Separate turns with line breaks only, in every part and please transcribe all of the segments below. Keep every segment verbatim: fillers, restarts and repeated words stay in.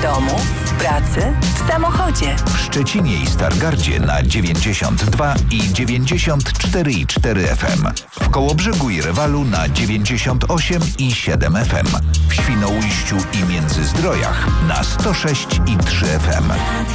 domu, w pracy, w samochodzie.
W Szczecinie i Stargardzie na dziewięćdziesiąt dwa i dziewięćdziesiąt cztery i cztery F M. W Kołobrzegu i Rewalu na dziewięćdziesiąt osiem i siedem F M. W Świnoujściu i Międzyzdrojach na sto sześć i trzy F M.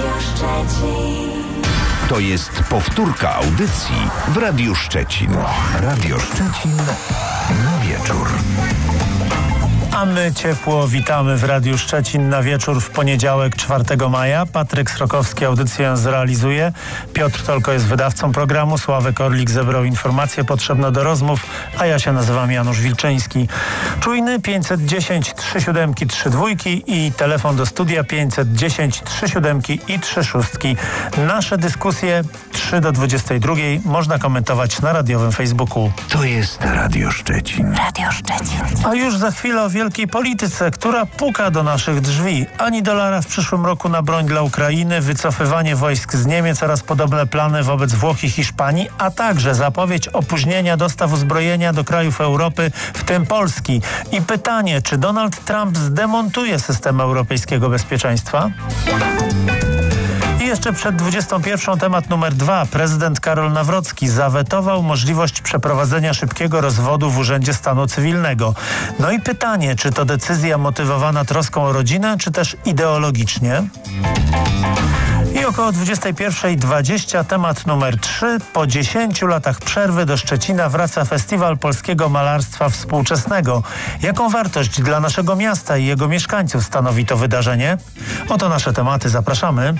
To jest powtórka audycji w Radiu Szczecin. Radio Szczecin na wieczór.
A my ciepło witamy w Radiu Szczecin na wieczór w poniedziałek czwartego maja. Patryk Srokowski audycję zrealizuje. Piotr Tolko jest wydawcą programu. Sławek Orlik zebrał informacje potrzebne do rozmów, a ja się nazywam Janusz Wilczyński. Czujny pięćset dziesięć trzy siedem trzy dwa i telefon do studia pięćset dziesięć trzy siedem i trzy sześć. Nasze dyskusje trzy do dwudziestej drugiej można komentować na radiowym Facebooku.
To jest Radio Szczecin.
Radio Szczecin.
A już za chwilę o wielkiej polityce, która puka do naszych drzwi. Ani dolara w przyszłym roku na broń dla Ukrainy, wycofywanie wojsk z Niemiec oraz podobne plany wobec Włoch i Hiszpanii, a także zapowiedź opóźnienia dostaw uzbrojenia do krajów Europy, w tym Polski. I pytanie, czy Donald Trump zdemontuje system europejskiego bezpieczeństwa? I jeszcze przed dwudziestą pierwszą temat numer dwa. Prezydent Karol Nawrocki zawetował możliwość przeprowadzenia szybkiego rozwodu w Urzędzie Stanu Cywilnego. No i pytanie, czy to decyzja motywowana troską o rodzinę, czy też ideologicznie? I około dwudziestej pierwszej dwadzieścia temat numer trzy. Po dziesięciu latach przerwy do Szczecina wraca Festiwal Polskiego Malarstwa Współczesnego. Jaką wartość dla naszego miasta i jego mieszkańców stanowi to wydarzenie? Oto nasze tematy. Zapraszamy.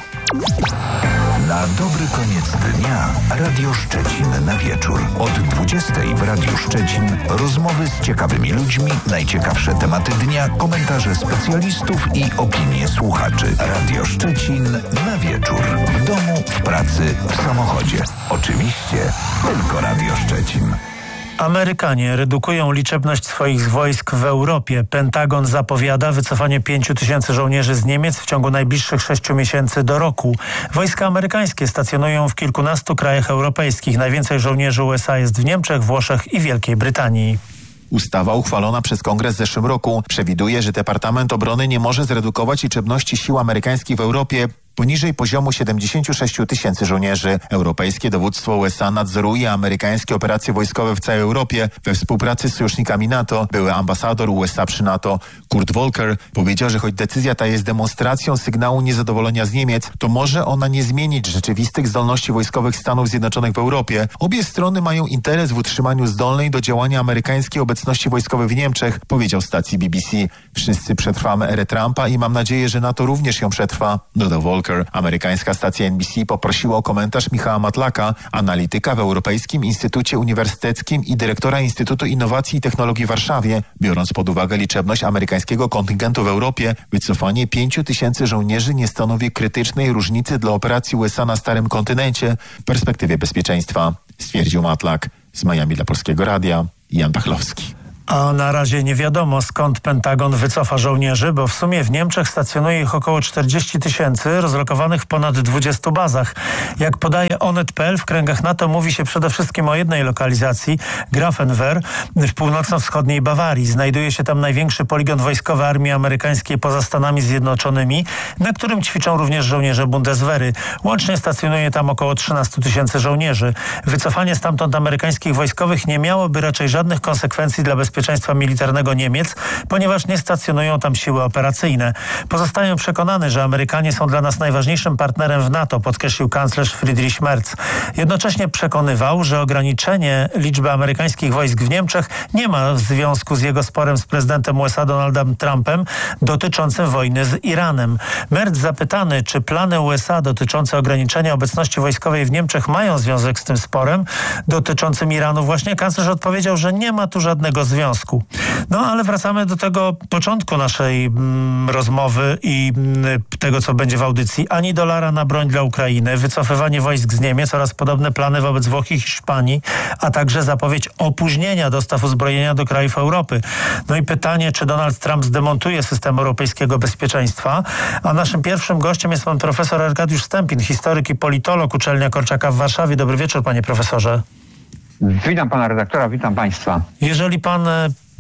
Na dobry koniec dnia Radio Szczecin na wieczór. Od dwudziestej w Radiu Szczecin rozmowy z ciekawymi ludźmi, najciekawsze tematy dnia, komentarze specjalistów i opinie słuchaczy. Radio Szczecin na wieczór. W domu, w pracy, w samochodzie. Oczywiście tylko Radio Szczecin.
Amerykanie redukują liczebność swoich wojsk w Europie. Pentagon zapowiada wycofanie pięciu tysięcy żołnierzy z Niemiec w ciągu najbliższych sześciu miesięcy do roku. Wojska amerykańskie stacjonują w kilkunastu krajach europejskich. Najwięcej żołnierzy U S A jest w Niemczech, Włoszech i Wielkiej Brytanii.
Ustawa uchwalona przez Kongres w zeszłym roku przewiduje, że Departament Obrony nie może zredukować liczebności sił amerykańskich w Europie poniżej poziomu siedemdziesięciu sześciu tysięcy żołnierzy. Europejskie dowództwo U S A nadzoruje amerykańskie operacje wojskowe w całej Europie we współpracy z sojusznikami NATO. Były ambasador U S A przy NATO Kurt Volker powiedział, że choć decyzja ta jest demonstracją sygnału niezadowolenia z Niemiec, to może ona nie zmienić rzeczywistych zdolności wojskowych Stanów Zjednoczonych w Europie. Obie strony mają interes w utrzymaniu zdolnej do działania amerykańskiej obecności wojskowej w Niemczech, powiedział stacji B B C. Wszyscy przetrwamy erę Trumpa i mam nadzieję, że NATO również ją przetrwa, dodał Volker. Amerykańska stacja N B C poprosiła o komentarz Michała Matlaka, analityka w Europejskim Instytucie Uniwersyteckim i dyrektora Instytutu Innowacji i Technologii w Warszawie. Biorąc pod uwagę liczebność amerykańskiego kontyngentu w Europie, wycofanie pięciu tysięcy żołnierzy nie stanowi krytycznej różnicy dla operacji U S A na starym kontynencie w perspektywie bezpieczeństwa, stwierdził Matlak. Z Miami dla Polskiego Radia Jan Pachlowski.
A na razie nie wiadomo, skąd Pentagon wycofa żołnierzy, bo w sumie w Niemczech stacjonuje ich około czterdzieści tysięcy, rozlokowanych w ponad dwudziestu bazach. Jak podaje Onet kropka p l, w kręgach NATO mówi się przede wszystkim o jednej lokalizacji, Grafenwehr, w północno-wschodniej Bawarii. Znajduje się tam największy poligon wojskowy armii amerykańskiej poza Stanami Zjednoczonymi, na którym ćwiczą również żołnierze Bundeswehry. Łącznie stacjonuje tam około trzynastu tysięcy żołnierzy. Wycofanie stamtąd amerykańskich wojskowych nie miałoby raczej żadnych konsekwencji dla bezpieczeństwa bezpieczeństwa militarnego Niemiec, ponieważ nie stacjonują tam siły operacyjne. Pozostaję przekonany, że Amerykanie są dla nas najważniejszym partnerem w NATO, podkreślił kanclerz Friedrich Merz. Jednocześnie przekonywał, że ograniczenie liczby amerykańskich wojsk w Niemczech nie ma związku z jego sporem z prezydentem U S A Donaldem Trumpem dotyczącym wojny z Iranem. Merz zapytany, czy plany U S A dotyczące ograniczenia obecności wojskowej w Niemczech mają związek z tym sporem dotyczącym Iranu, właśnie kanclerz odpowiedział, że nie ma tu żadnego związku. No ale wracamy do tego początku naszej mm, rozmowy i mm, tego, co będzie w audycji. Ani dolara na broń dla Ukrainy, wycofywanie wojsk z Niemiec oraz podobne plany wobec Włoch i Hiszpanii, a także zapowiedź opóźnienia dostaw uzbrojenia do krajów Europy. No i pytanie, czy Donald Trump zdemontuje system europejskiego bezpieczeństwa? A naszym pierwszym gościem jest pan profesor Arkadiusz Stępin, historyk i politolog, Uczelnia Korczaka w Warszawie. Dobry wieczór, panie profesorze.
Witam pana redaktora, witam państwa.
Jeżeli pan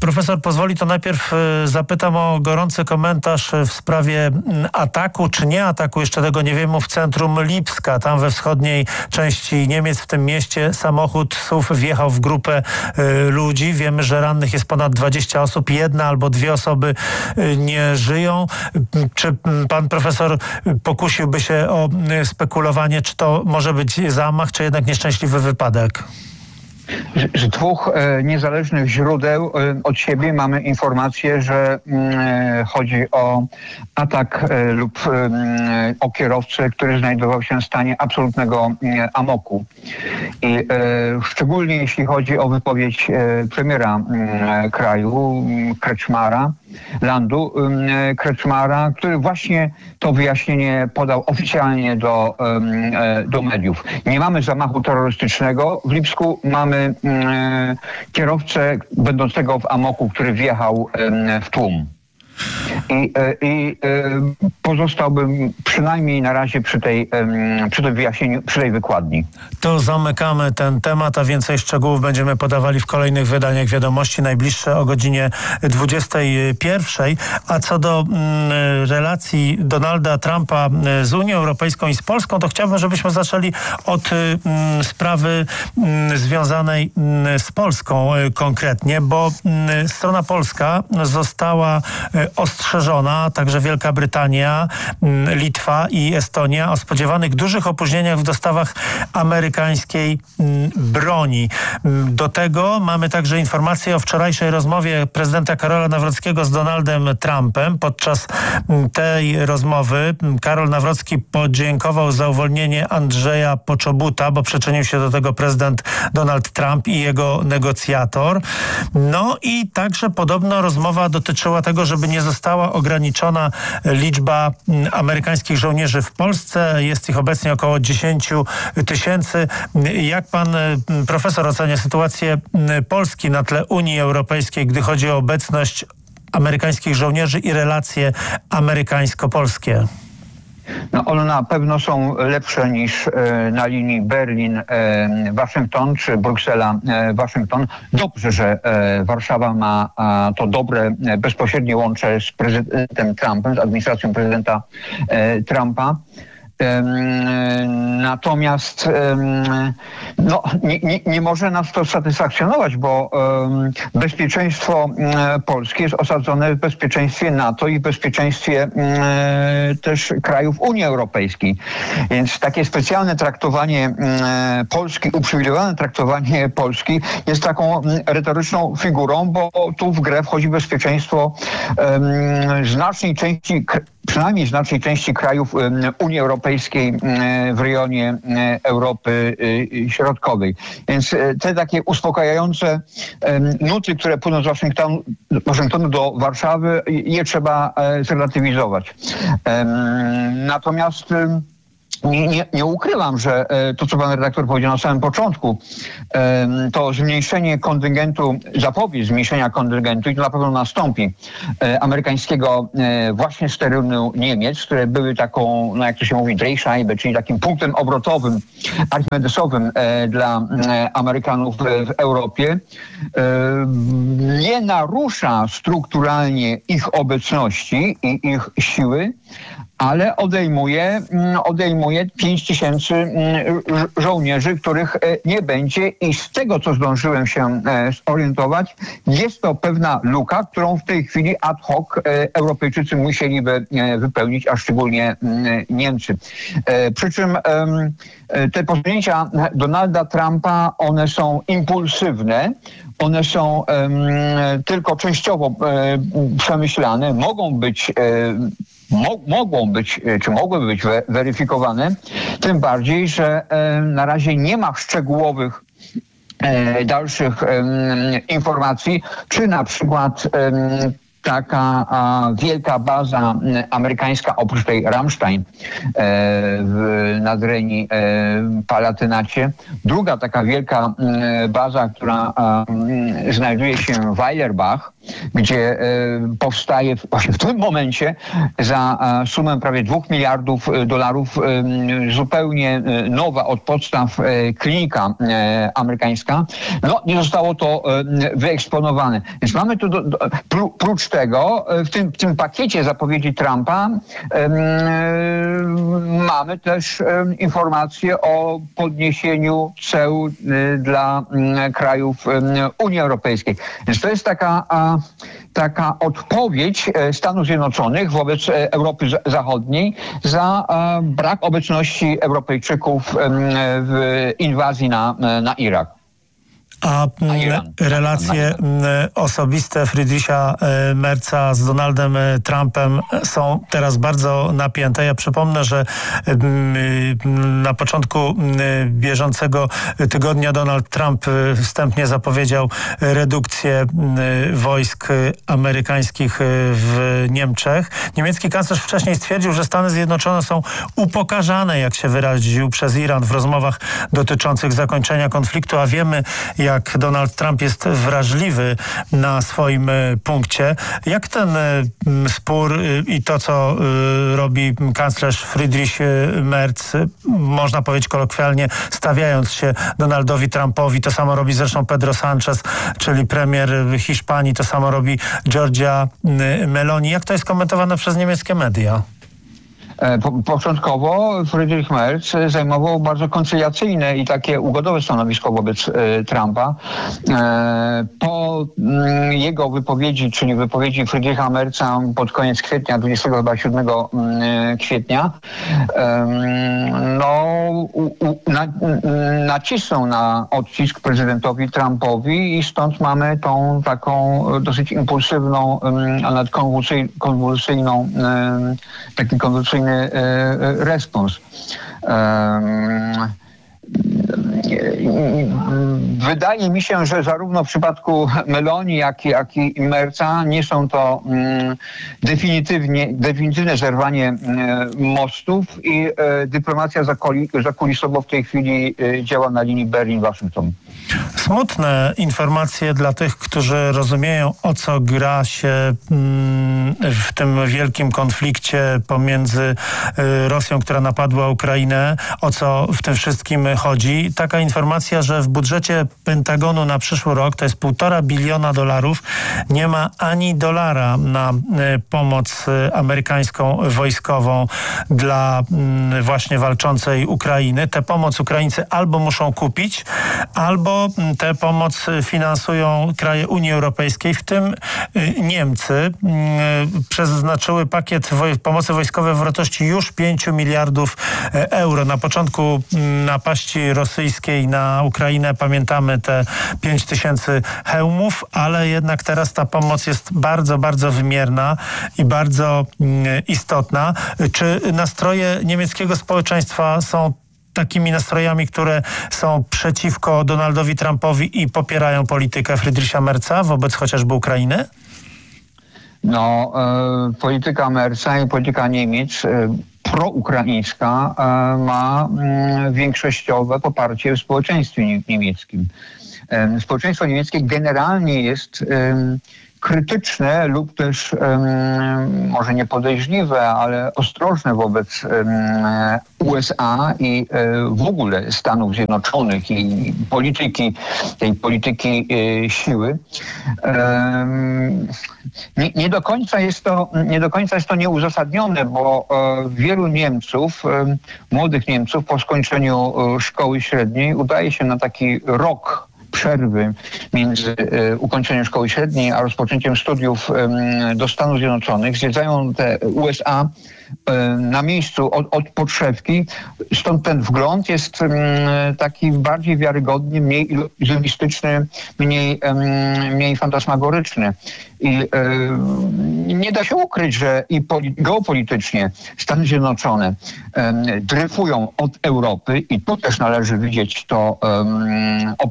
profesor pozwoli, to najpierw zapytam o gorący komentarz w sprawie ataku, czy nie ataku, jeszcze tego nie wiemy, w centrum Lipska, tam we wschodniej części Niemiec, w tym mieście samochód S U V wjechał w grupę ludzi. Wiemy, że rannych jest ponad dwadzieścia osób, jedna albo dwie osoby nie żyją. Czy pan profesor pokusiłby się o spekulowanie, czy to może być zamach, czy jednak nieszczęśliwy wypadek?
Z dwóch e, niezależnych źródeł e, od siebie mamy informację, że e, chodzi o atak e, lub e, o kierowcę, który znajdował się w stanie absolutnego e, amoku. I e, szczególnie jeśli chodzi o wypowiedź e, premiera e, kraju, Kretschmara, landu e, Kretschmara, który właśnie to wyjaśnienie podał oficjalnie do, e, do mediów. Nie mamy zamachu terrorystycznego w Lipsku, mamy kierowcę będącego w amoku, który wjechał w tłum. I, i pozostałbym przynajmniej na razie przy tej, przy tym wyjaśnieniu, przy tej wykładni.
To zamykamy ten temat, a więcej szczegółów będziemy podawali w kolejnych wydaniach Wiadomości, najbliższe o godzinie dwudziestej pierwszej. A co do mm, relacji Donalda Trumpa z Unią Europejską i z Polską, to chciałbym, żebyśmy zaczęli od mm, sprawy mm, związanej mm, z Polską y, konkretnie, bo mm, strona polska została y, ostrzeżona, także Wielka Brytania, Litwa i Estonia, o spodziewanych dużych opóźnieniach w dostawach amerykańskiej broni. Do tego mamy także informację o wczorajszej rozmowie prezydenta Karola Nawrockiego z Donaldem Trumpem. Podczas tej rozmowy Karol Nawrocki podziękował za uwolnienie Andrzeja Poczobuta, bo przyczynił się do tego prezydent Donald Trump i jego negocjator. No i także podobno rozmowa dotyczyła tego, żeby nie została ograniczona liczba amerykańskich żołnierzy w Polsce. Jest ich obecnie około dziesięć tysięcy. Jak pan profesor ocenia sytuację Polski na tle Unii Europejskiej, gdy chodzi o obecność amerykańskich żołnierzy i relacje amerykańsko-polskie?
No, one na pewno są lepsze niż e, na linii Berlin-Waszyngton czy Bruksela-Waszyngton. Dobrze, że e, Warszawa ma a, to dobre, e, bezpośrednie łącze z prezydentem Trumpem, z administracją prezydenta e, Trumpa. Natomiast no, nie, nie, nie może nas to satysfakcjonować, bo bezpieczeństwo Polski jest osadzone w bezpieczeństwie NATO i w bezpieczeństwie też krajów Unii Europejskiej. Więc takie specjalne traktowanie Polski, uprzywilejowane traktowanie Polski jest taką retoryczną figurą, bo tu w grę wchodzi bezpieczeństwo znacznej części, przynajmniej znacznej części krajów Unii Europejskiej w rejonie Europy Środkowej. Więc te takie uspokajające nuty, które płyną z Waszyngtonu, Waszyngtonu do Warszawy, je trzeba zrelatywizować. Natomiast Nie, nie, nie ukrywam, że to, co pan redaktor powiedział na samym początku, to zmniejszenie kontyngentu, zapowiedź zmniejszenia kontyngentu, i to na pewno nastąpi, amerykańskiego właśnie z terenu Niemiec, które były taką, no jak to się mówi, Drehscheibe, czyli takim punktem obrotowym, archimedesowym dla Amerykanów w Europie, nie narusza strukturalnie ich obecności i ich siły, ale odejmuje, odejmuje pięć tysięcy żołnierzy, których nie będzie, i z tego, co zdążyłem się zorientować, jest to pewna luka, którą w tej chwili ad hoc Europejczycy musieliby wypełnić, a szczególnie Niemcy. Przy czym te posunięcia Donalda Trumpa, one są impulsywne, one są tylko częściowo przemyślane, mogą być mogą być, czy mogłyby być weryfikowane, tym bardziej, że na razie nie ma szczegółowych dalszych informacji, czy na przykład taka a, wielka baza amerykańska, oprócz tej Ramstein e, w, nad Reni e, Palatynacie. Druga taka wielka e, baza, która a, m, znajduje się w Weilerbach, gdzie e, powstaje w, właśnie w tym momencie za a, sumę prawie dwóch miliardów dolarów e, zupełnie e, nowa od podstaw e, klinika e, amerykańska. No, nie zostało to e, wyeksponowane. Więc mamy tu do, do, pró, prócz tego w tym, w tym pakiecie zapowiedzi Trumpa e, mamy też e, informacje o podniesieniu ceł e, dla e, krajów e, Unii Europejskiej. Więc to jest taka, a, taka odpowiedź e, Stanów Zjednoczonych wobec e, Europy Zachodniej za e, brak obecności Europejczyków e, w inwazji na, na Irak.
A relacje osobiste Friedricha Merza z Donaldem Trumpem są teraz bardzo napięte. Ja przypomnę, że na początku bieżącego tygodnia Donald Trump wstępnie zapowiedział redukcję wojsk amerykańskich w Niemczech. Niemiecki kanclerz wcześniej stwierdził, że Stany Zjednoczone są upokarzane, jak się wyraził, przez Iran w rozmowach dotyczących zakończenia konfliktu, a wiemy, jak jak Donald Trump jest wrażliwy na swoim punkcie. Jak ten spór i to, co robi kanclerz Friedrich Merz, można powiedzieć kolokwialnie, stawiając się Donaldowi Trumpowi, to samo robi zresztą Pedro Sanchez, czyli premier Hiszpanii, to samo robi Giorgia Meloni. Jak to jest komentowane przez niemieckie media?
Po, początkowo Friedrich Merz zajmował bardzo koncyliacyjne i takie ugodowe stanowisko wobec e, Trumpa. E, po m, jego wypowiedzi, czyli wypowiedzi Friedricha Merza pod koniec kwietnia, dwudziestego siódmego kwietnia, e, no, u, u, na, nacisnął na odcisk prezydentowi Trumpowi i stąd mamy tą taką dosyć impulsywną, a nawet konwulsyjną, taki konwulsyjny respons. Wydaje mi się, że zarówno w przypadku Meloni, jak i, jak i Merza nie są to mm, definitywnie, definitywne zerwanie e, mostów i e, dyplomacja zakulisowo w tej chwili e, działa na linii Berlin-Waszyngton.
Smutne informacje dla tych, którzy rozumieją, o co gra się mm, w tym wielkim konflikcie pomiędzy y, Rosją, która napadła Ukrainę, o co w tym wszystkim chodzi. Taka informacja, że w budżecie Pentagonu na przyszły rok, to jest półtora biliona dolarów, nie ma ani dolara na y, pomoc y, amerykańską wojskową dla y, właśnie walczącej Ukrainy. Tę pomoc Ukraińcy albo muszą kupić, albo tę pomoc finansują kraje Unii Europejskiej, w tym Niemcy. Przeznaczyły pakiet woj- pomocy wojskowej w wartości już pięciu miliardów euro. Na początku napaści rosyjskiej na Ukrainę pamiętamy te pięć tysięcy hełmów, ale jednak teraz ta pomoc jest bardzo, bardzo wymierna i bardzo istotna. Czy nastroje niemieckiego społeczeństwa są takimi nastrojami, które są przeciwko Donaldowi Trumpowi i popierają politykę Friedricha Merza wobec chociażby Ukrainy?
No, e, polityka Merza i polityka Niemiec e, proukraińska e, ma e, większościowe poparcie w społeczeństwie nie, niemieckim. E, społeczeństwo niemieckie generalnie jest e, krytyczne lub też um, może nie podejrzliwe, ale ostrożne wobec um, U S A i um, w ogóle Stanów Zjednoczonych i polityki, tej polityki e, siły. Um, nie, nie do końca jest to, nie do końca jest to nieuzasadnione, bo e, wielu Niemców, e, młodych Niemców po skończeniu e, szkoły średniej udaje się na taki rok przerwy między e, ukończeniem szkoły średniej a rozpoczęciem studiów e, do Stanów Zjednoczonych. Zwiedzają te U S A e, na miejscu od, od podszewki. Stąd ten wgląd jest e, taki bardziej wiarygodny, mniej iluzjonistyczny, mniej, e, mniej fantasmagoryczny. I e, nie da się ukryć, że i poli- geopolitycznie Stany Zjednoczone e, dryfują od Europy i tu też należy widzieć to e, operacyjne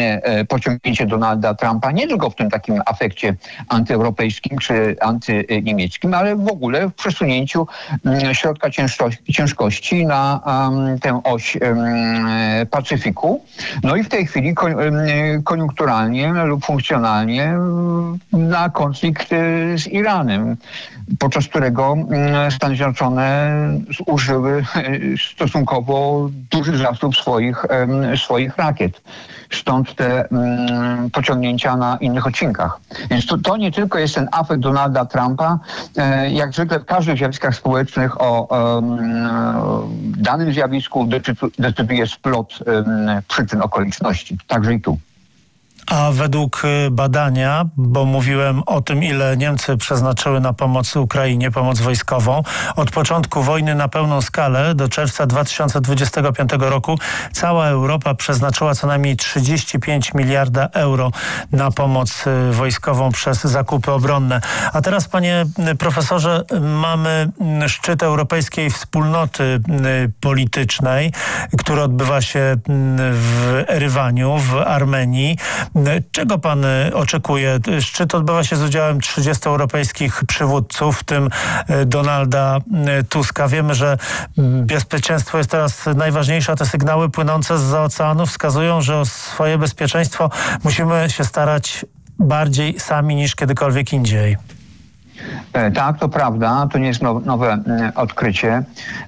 pociągnięcie Donalda Trumpa nie tylko w tym takim afekcie antyeuropejskim czy antyniemieckim, ale w ogóle w przesunięciu środka ciężkości na tę oś Pacyfiku. No i w tej chwili koniunkturalnie lub funkcjonalnie na konflikt z Iranem, podczas którego Stany Zjednoczone zużyły stosunkowo duży zasób swoich, swoich rakiet. Stąd te um, pociągnięcia na innych odcinkach. Więc to, to nie tylko jest ten afekt Donalda Trumpa. E, jak zwykle w każdych zjawiskach społecznych o um, danym zjawisku decyduje splot um, przyczyn, okoliczności. Także i tu.
A według badania, bo mówiłem o tym, ile Niemcy przeznaczyły na pomoc Ukrainie, pomoc wojskową, od początku wojny na pełną skalę do czerwca dwa tysiące dwudziestego piątego roku cała Europa przeznaczyła co najmniej trzydzieści pięć miliarda euro na pomoc wojskową przez zakupy obronne. A teraz, panie profesorze, mamy szczyt Europejskiej Wspólnoty Politycznej, który odbywa się w Erywaniu, w Armenii. Czego pan oczekuje? Szczyt odbywa się z udziałem trzydziestu europejskich przywódców, w tym Donalda Tuska. Wiemy, że bezpieczeństwo jest teraz najważniejsze, a te sygnały płynące zza oceanu wskazują, że o swoje bezpieczeństwo musimy się starać bardziej sami niż kiedykolwiek indziej.
Tak, to prawda. To nie jest nowe odkrycie.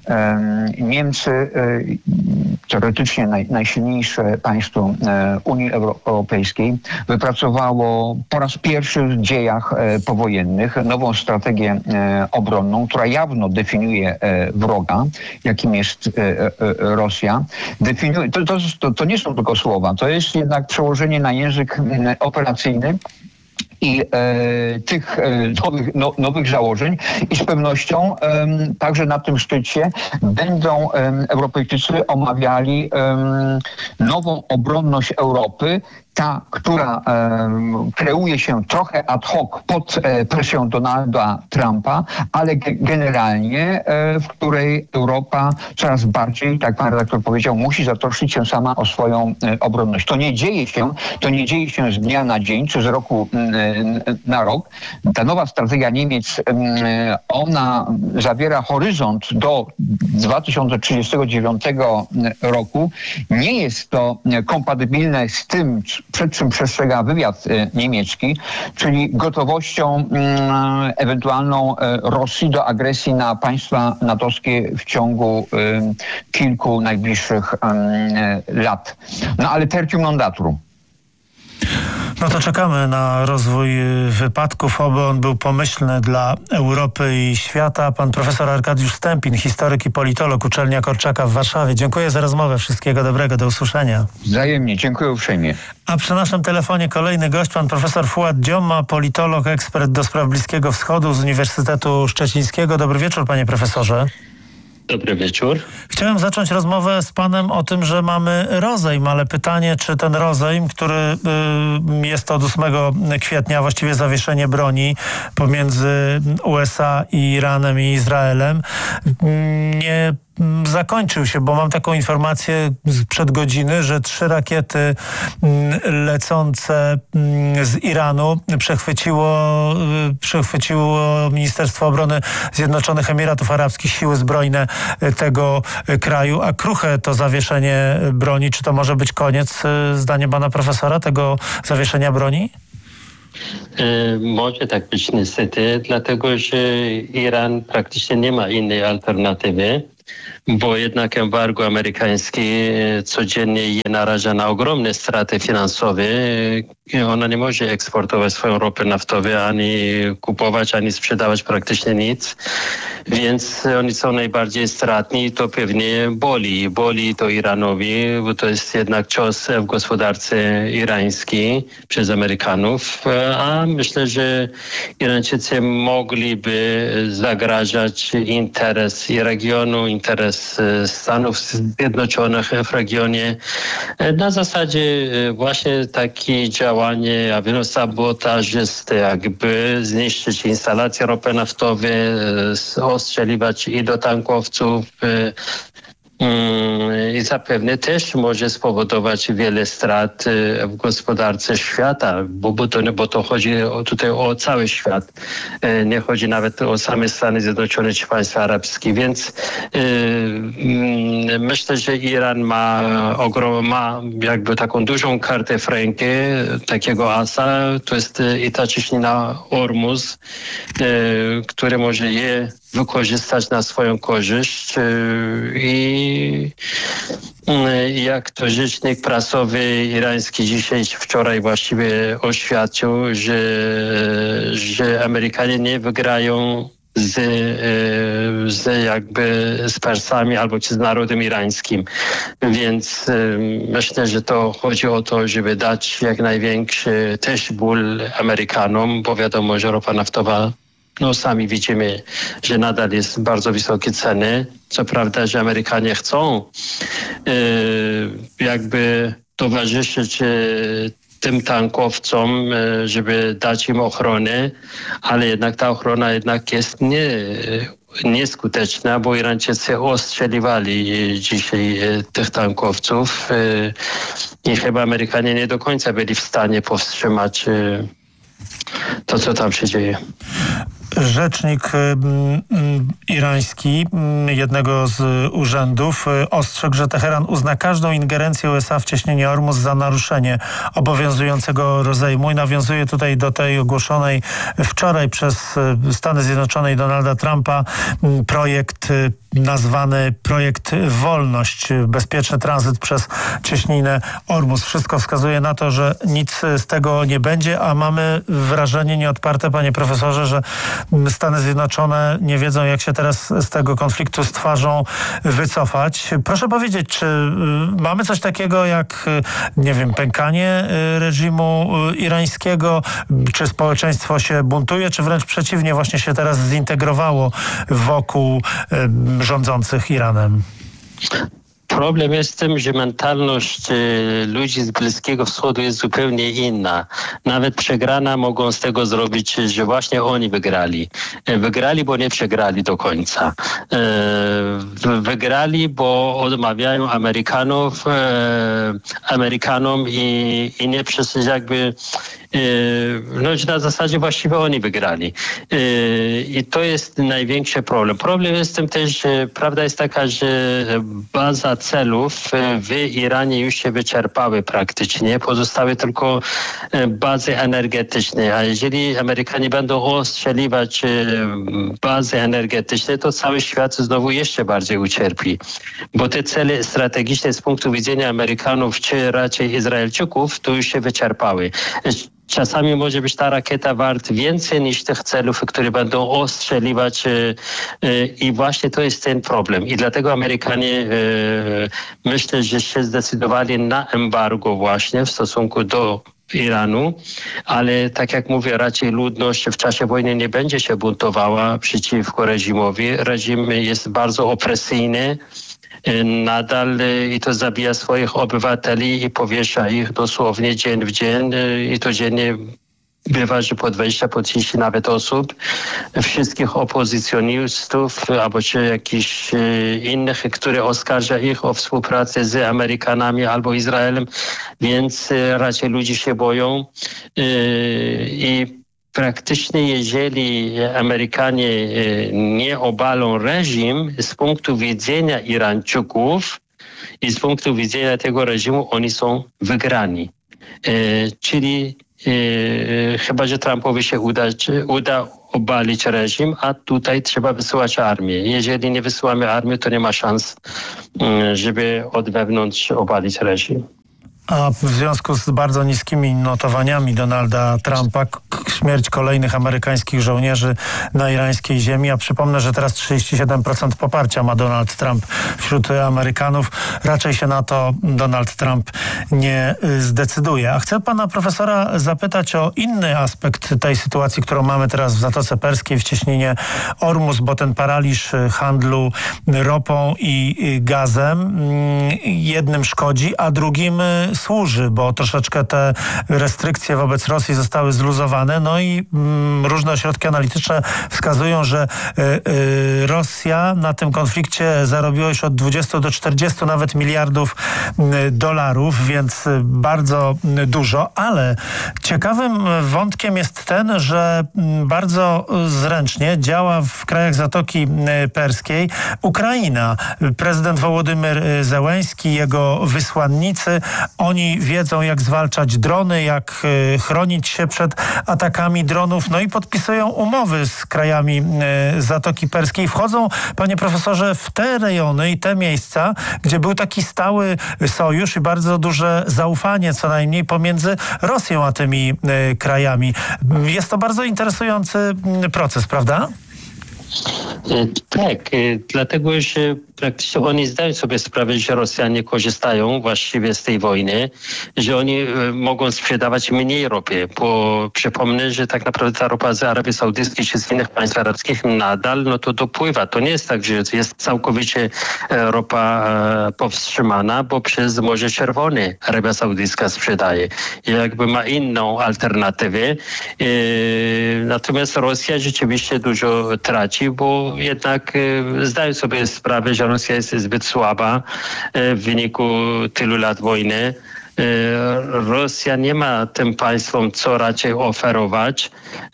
Niemcy, teoretycznie naj, najsilniejsze państwo Unii Europejskiej, wypracowało po raz pierwszy w dziejach powojennych nową strategię obronną, która jawno definiuje wroga, jakim jest Rosja. Definiuje, to, to, to nie są tylko słowa, to jest jednak przełożenie na język operacyjny i e, tych e, nowych, no, nowych założeń i z pewnością e, także na tym szczycie będą e, Europejczycy omawiali e, nową obronność Europy, ta, która e, kreuje się trochę ad hoc pod e, presją Donalda Trumpa, ale ge- generalnie e, w której Europa coraz bardziej, tak pan redaktor powiedział, musi zatroszczyć się sama o swoją e, obronność. To nie dzieje się, to nie dzieje się z dnia na dzień, czy z roku e, na rok. Ta nowa strategia Niemiec, e, ona zawiera horyzont do dwa tysiące trzydziestego dziewiątego roku. Nie jest to kompatybilne z tym, przed czym przestrzega wywiad niemiecki, czyli gotowością mm, ewentualną Rosji do agresji na państwa natowskie w ciągu y, kilku najbliższych y, lat. No ale tertium non datur.
No to czekamy na rozwój wypadków, oby on był pomyślny dla Europy i świata. Pan profesor Arkadiusz Stępiń, historyk i politolog, Uczelnia Korczaka w Warszawie. Dziękuję za rozmowę. Wszystkiego dobrego. Do usłyszenia.
Wzajemnie. Dziękuję uprzejmie.
A przy naszym telefonie kolejny gość, pan profesor Fuad Dziomma, politolog, ekspert do spraw Bliskiego Wschodu z Uniwersytetu Szczecińskiego. Dobry wieczór, panie profesorze.
Dobry wieczór.
Chciałem zacząć rozmowę z panem o tym, że mamy rozejm, ale pytanie, czy ten rozejm, który y, jest od ósmego kwietnia, właściwie zawieszenie broni pomiędzy U S A i Iranem i Izraelem, nie zakończył się, bo mam taką informację przed godziny, że trzy rakiety lecące z Iranu przechwyciło, przechwyciło Ministerstwo Obrony Zjednoczonych Emiratów Arabskich, siły zbrojne tego kraju. A kruche to zawieszenie broni, czy to może być koniec, zdaniem pana profesora, tego zawieszenia broni?
Może tak być niestety, dlatego że Iran praktycznie nie ma innej alternatywy, bo jednak embargo amerykańskie codziennie je naraża na ogromne straty finansowe. Ona nie może eksportować swoją ropy naftową, ani kupować, ani sprzedawać praktycznie nic. Więc oni są najbardziej stratni i to pewnie boli. Boli to Iranowi, bo to jest jednak cios w gospodarce irańskiej przez Amerykanów. A myślę, że Irańczycy mogliby zagrażać interes i regionu, interes Stanów Zjednoczonych w regionie na zasadzie właśnie takie działanie, a więc sabotażyste, jakby zniszczyć instalacje ropy naftowe, ostrzeliwać i do tankowców, i zapewne też może spowodować wiele strat w gospodarce świata, bo, bo, to, bo to chodzi o, tutaj o cały świat. Nie chodzi nawet o same Stany Zjednoczone czy państwa arabskie, więc yy, myślę, że Iran ma, ogrom, ma jakby taką dużą kartę w rękę, takiego asa, to jest i ta ciśnina Ormuz, yy, który może je wykorzystać na swoją korzyść i jak to rzecznik prasowy irański dzisiaj, wczoraj właściwie oświadczył, że, że Amerykanie nie wygrają z, z jakby z Persami albo czy z narodem irańskim. Więc myślę, że to chodzi o to, żeby dać jak największy też ból Amerykanom, bo wiadomo, że ropa naftowa, no sami widzimy, że nadal jest bardzo wysokie ceny. Co prawda, że Amerykanie chcą yy, jakby towarzyszyć yy, tym tankowcom, yy, żeby dać im ochronę, ale jednak ta ochrona jednak jest nie, yy, nieskuteczna, bo Irańczycy ostrzeliwali dzisiaj yy, tych tankowców yy, i chyba Amerykanie nie do końca byli w stanie powstrzymać yy, to, co tam się dzieje.
Rzecznik irański jednego z urzędów ostrzegł, że Teheran uzna każdą ingerencję U S A w cieśnienie Ormus za naruszenie obowiązującego rozejmu i nawiązuje tutaj do tej ogłoszonej wczoraj przez Stany Zjednoczone i Donalda Trumpa projekt nazwany projekt Wolność, bezpieczny tranzyt przez cieśninę Ormus. Wszystko wskazuje na to, że nic z tego nie będzie, a mamy wrażenie nieodparte, panie profesorze, że Stany Zjednoczone nie wiedzą, jak się teraz z tego konfliktu z twarzą wycofać. Proszę powiedzieć, czy mamy coś takiego jak, nie wiem, pękanie reżimu irańskiego? Czy społeczeństwo się buntuje, czy wręcz przeciwnie, właśnie się teraz zintegrowało wokół rządzących Iranem?
Problem jest w tym, że mentalność ludzi z Bliskiego Wschodu jest zupełnie inna. Nawet przegrana mogą z tego zrobić, że właśnie oni wygrali. Wygrali, bo nie przegrali do końca. Wygrali, bo odmawiają Amerykanów, Amerykanom i, i nie przez jakby no, na zasadzie właściwie oni wygrali. I to jest największy problem. Problem jest w tym też, że prawda jest taka, że baza celów w Iranie już się wyczerpały praktycznie. Pozostały tylko bazy energetyczne. A jeżeli Amerykanie będą ostrzeliwać bazy energetyczne, to cały świat znowu jeszcze bardziej ucierpi. Bo te cele strategiczne z punktu widzenia Amerykanów, czy raczej Izraelczyków, to już się wyczerpały. Czasami może być ta rakieta wart więcej niż tych celów, które będą ostrzeliwać i właśnie to jest ten problem. I dlatego Amerykanie myślę, że się zdecydowali na embargo właśnie w stosunku do Iranu, ale tak jak mówię, raczej ludność w czasie wojny nie będzie się buntowała przeciwko reżimowi. Reżim jest bardzo opresyjny nadal i to zabija swoich obywateli i powiesza ich dosłownie dzień w dzień i to dziennie bywa, że po dwadzieścia, po trzydzieści nawet osób, wszystkich opozycjonistów albo czy jakichś innych, które oskarża ich o współpracę z Amerykanami albo Izraelem, więc raczej ludzie się boją i praktycznie jeżeli Amerykanie nie obalą reżim z punktu widzenia Irańczyków i z punktu widzenia tego reżimu, oni są wygrani. Czyli chyba, że Trumpowi się uda, uda obalić reżim, a tutaj trzeba wysyłać armię. Jeżeli nie wysyłamy armii, to nie ma szans, żeby od wewnątrz obalić reżim.
A w związku z bardzo niskimi notowaniami Donalda Trumpa, k- śmierć kolejnych amerykańskich żołnierzy na irańskiej ziemi, a przypomnę, że teraz trzydzieści siedem procent poparcia ma Donald Trump wśród Amerykanów, raczej się na to Donald Trump nie y, zdecyduje. A chcę pana profesora zapytać o inny aspekt tej sytuacji, którą mamy teraz w Zatoce Perskiej, w cieśninie Ormus, bo ten paraliż handlu ropą i y, gazem y, jednym szkodzi, a drugim y, służy, bo troszeczkę te restrykcje wobec Rosji zostały zluzowane, no i mm, różne ośrodki analityczne wskazują, że y, y, Rosja na tym konflikcie zarobiła już od dwudziestu do czterdziestu nawet miliardów y, dolarów, więc y, bardzo y, dużo, ale ciekawym wątkiem jest ten, że y, bardzo zręcznie działa w krajach Zatoki y, Perskiej Ukraina. Prezydent Wołodymyr Zełenski, jego wysłannicy, oni wiedzą, jak zwalczać drony, jak y, chronić się przed atakami dronów, no i podpisują umowy z krajami y, Zatoki Perskiej. Wchodzą, panie profesorze, w te rejony i te miejsca, gdzie był taki stały sojusz i bardzo duże zaufanie co najmniej pomiędzy Rosją a tymi y, krajami. Jest to bardzo interesujący proces, prawda?
Tak, dlatego że praktycznie oni zdają sobie sprawę, że Rosjanie korzystają właściwie z tej wojny, że oni mogą sprzedawać mniej ropy, bo przypomnę, że tak naprawdę ta ropa z Arabii Saudyjskiej czy z innych państw arabskich nadal no to dopływa. To nie jest tak, że jest całkowicie ropa powstrzymana, bo przez Morze Czerwone Arabia Saudyjska sprzedaje. I jakby ma inną alternatywę. Natomiast Rosja rzeczywiście dużo traci, bo jednak zdają sobie sprawę, że Rosja jest zbyt słaba w wyniku tylu lat wojny. Rosja nie ma tym państwom co raczej oferować.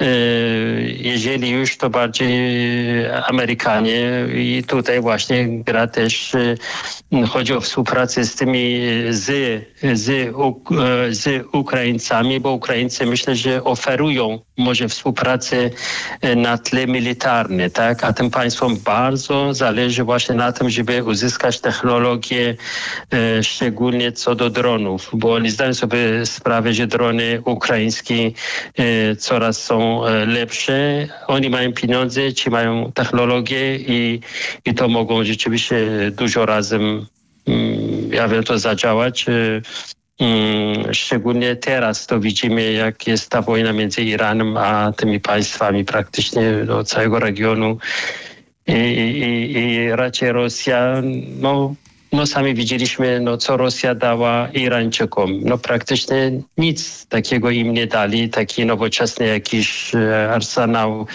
Jeżeli już, to bardziej Amerykanie i tutaj właśnie gra też, chodzi o współpracę z tymi, z, z, z Ukraińcami, bo Ukraińcy myślę, że oferują może współpracę na tle militarnym, tak? A tym państwom bardzo zależy właśnie na tym, żeby uzyskać technologię, szczególnie co do dronów, bo oni zdają sobie sprawę, że drony ukraińskie coraz są lepsze. Oni mają pieniądze, ci mają technologię i, i to mogą rzeczywiście dużo razem, ja wiem, to zadziałać. Szczególnie teraz to widzimy, jak jest ta wojna między Iranem a tymi państwami praktycznie do całego regionu i, i, i raczej Rosja, no No sami widzieliśmy, no, co Rosja dała Irańczykom. No praktycznie nic takiego im nie dali, taki nowoczesny jakiś e, arsenał,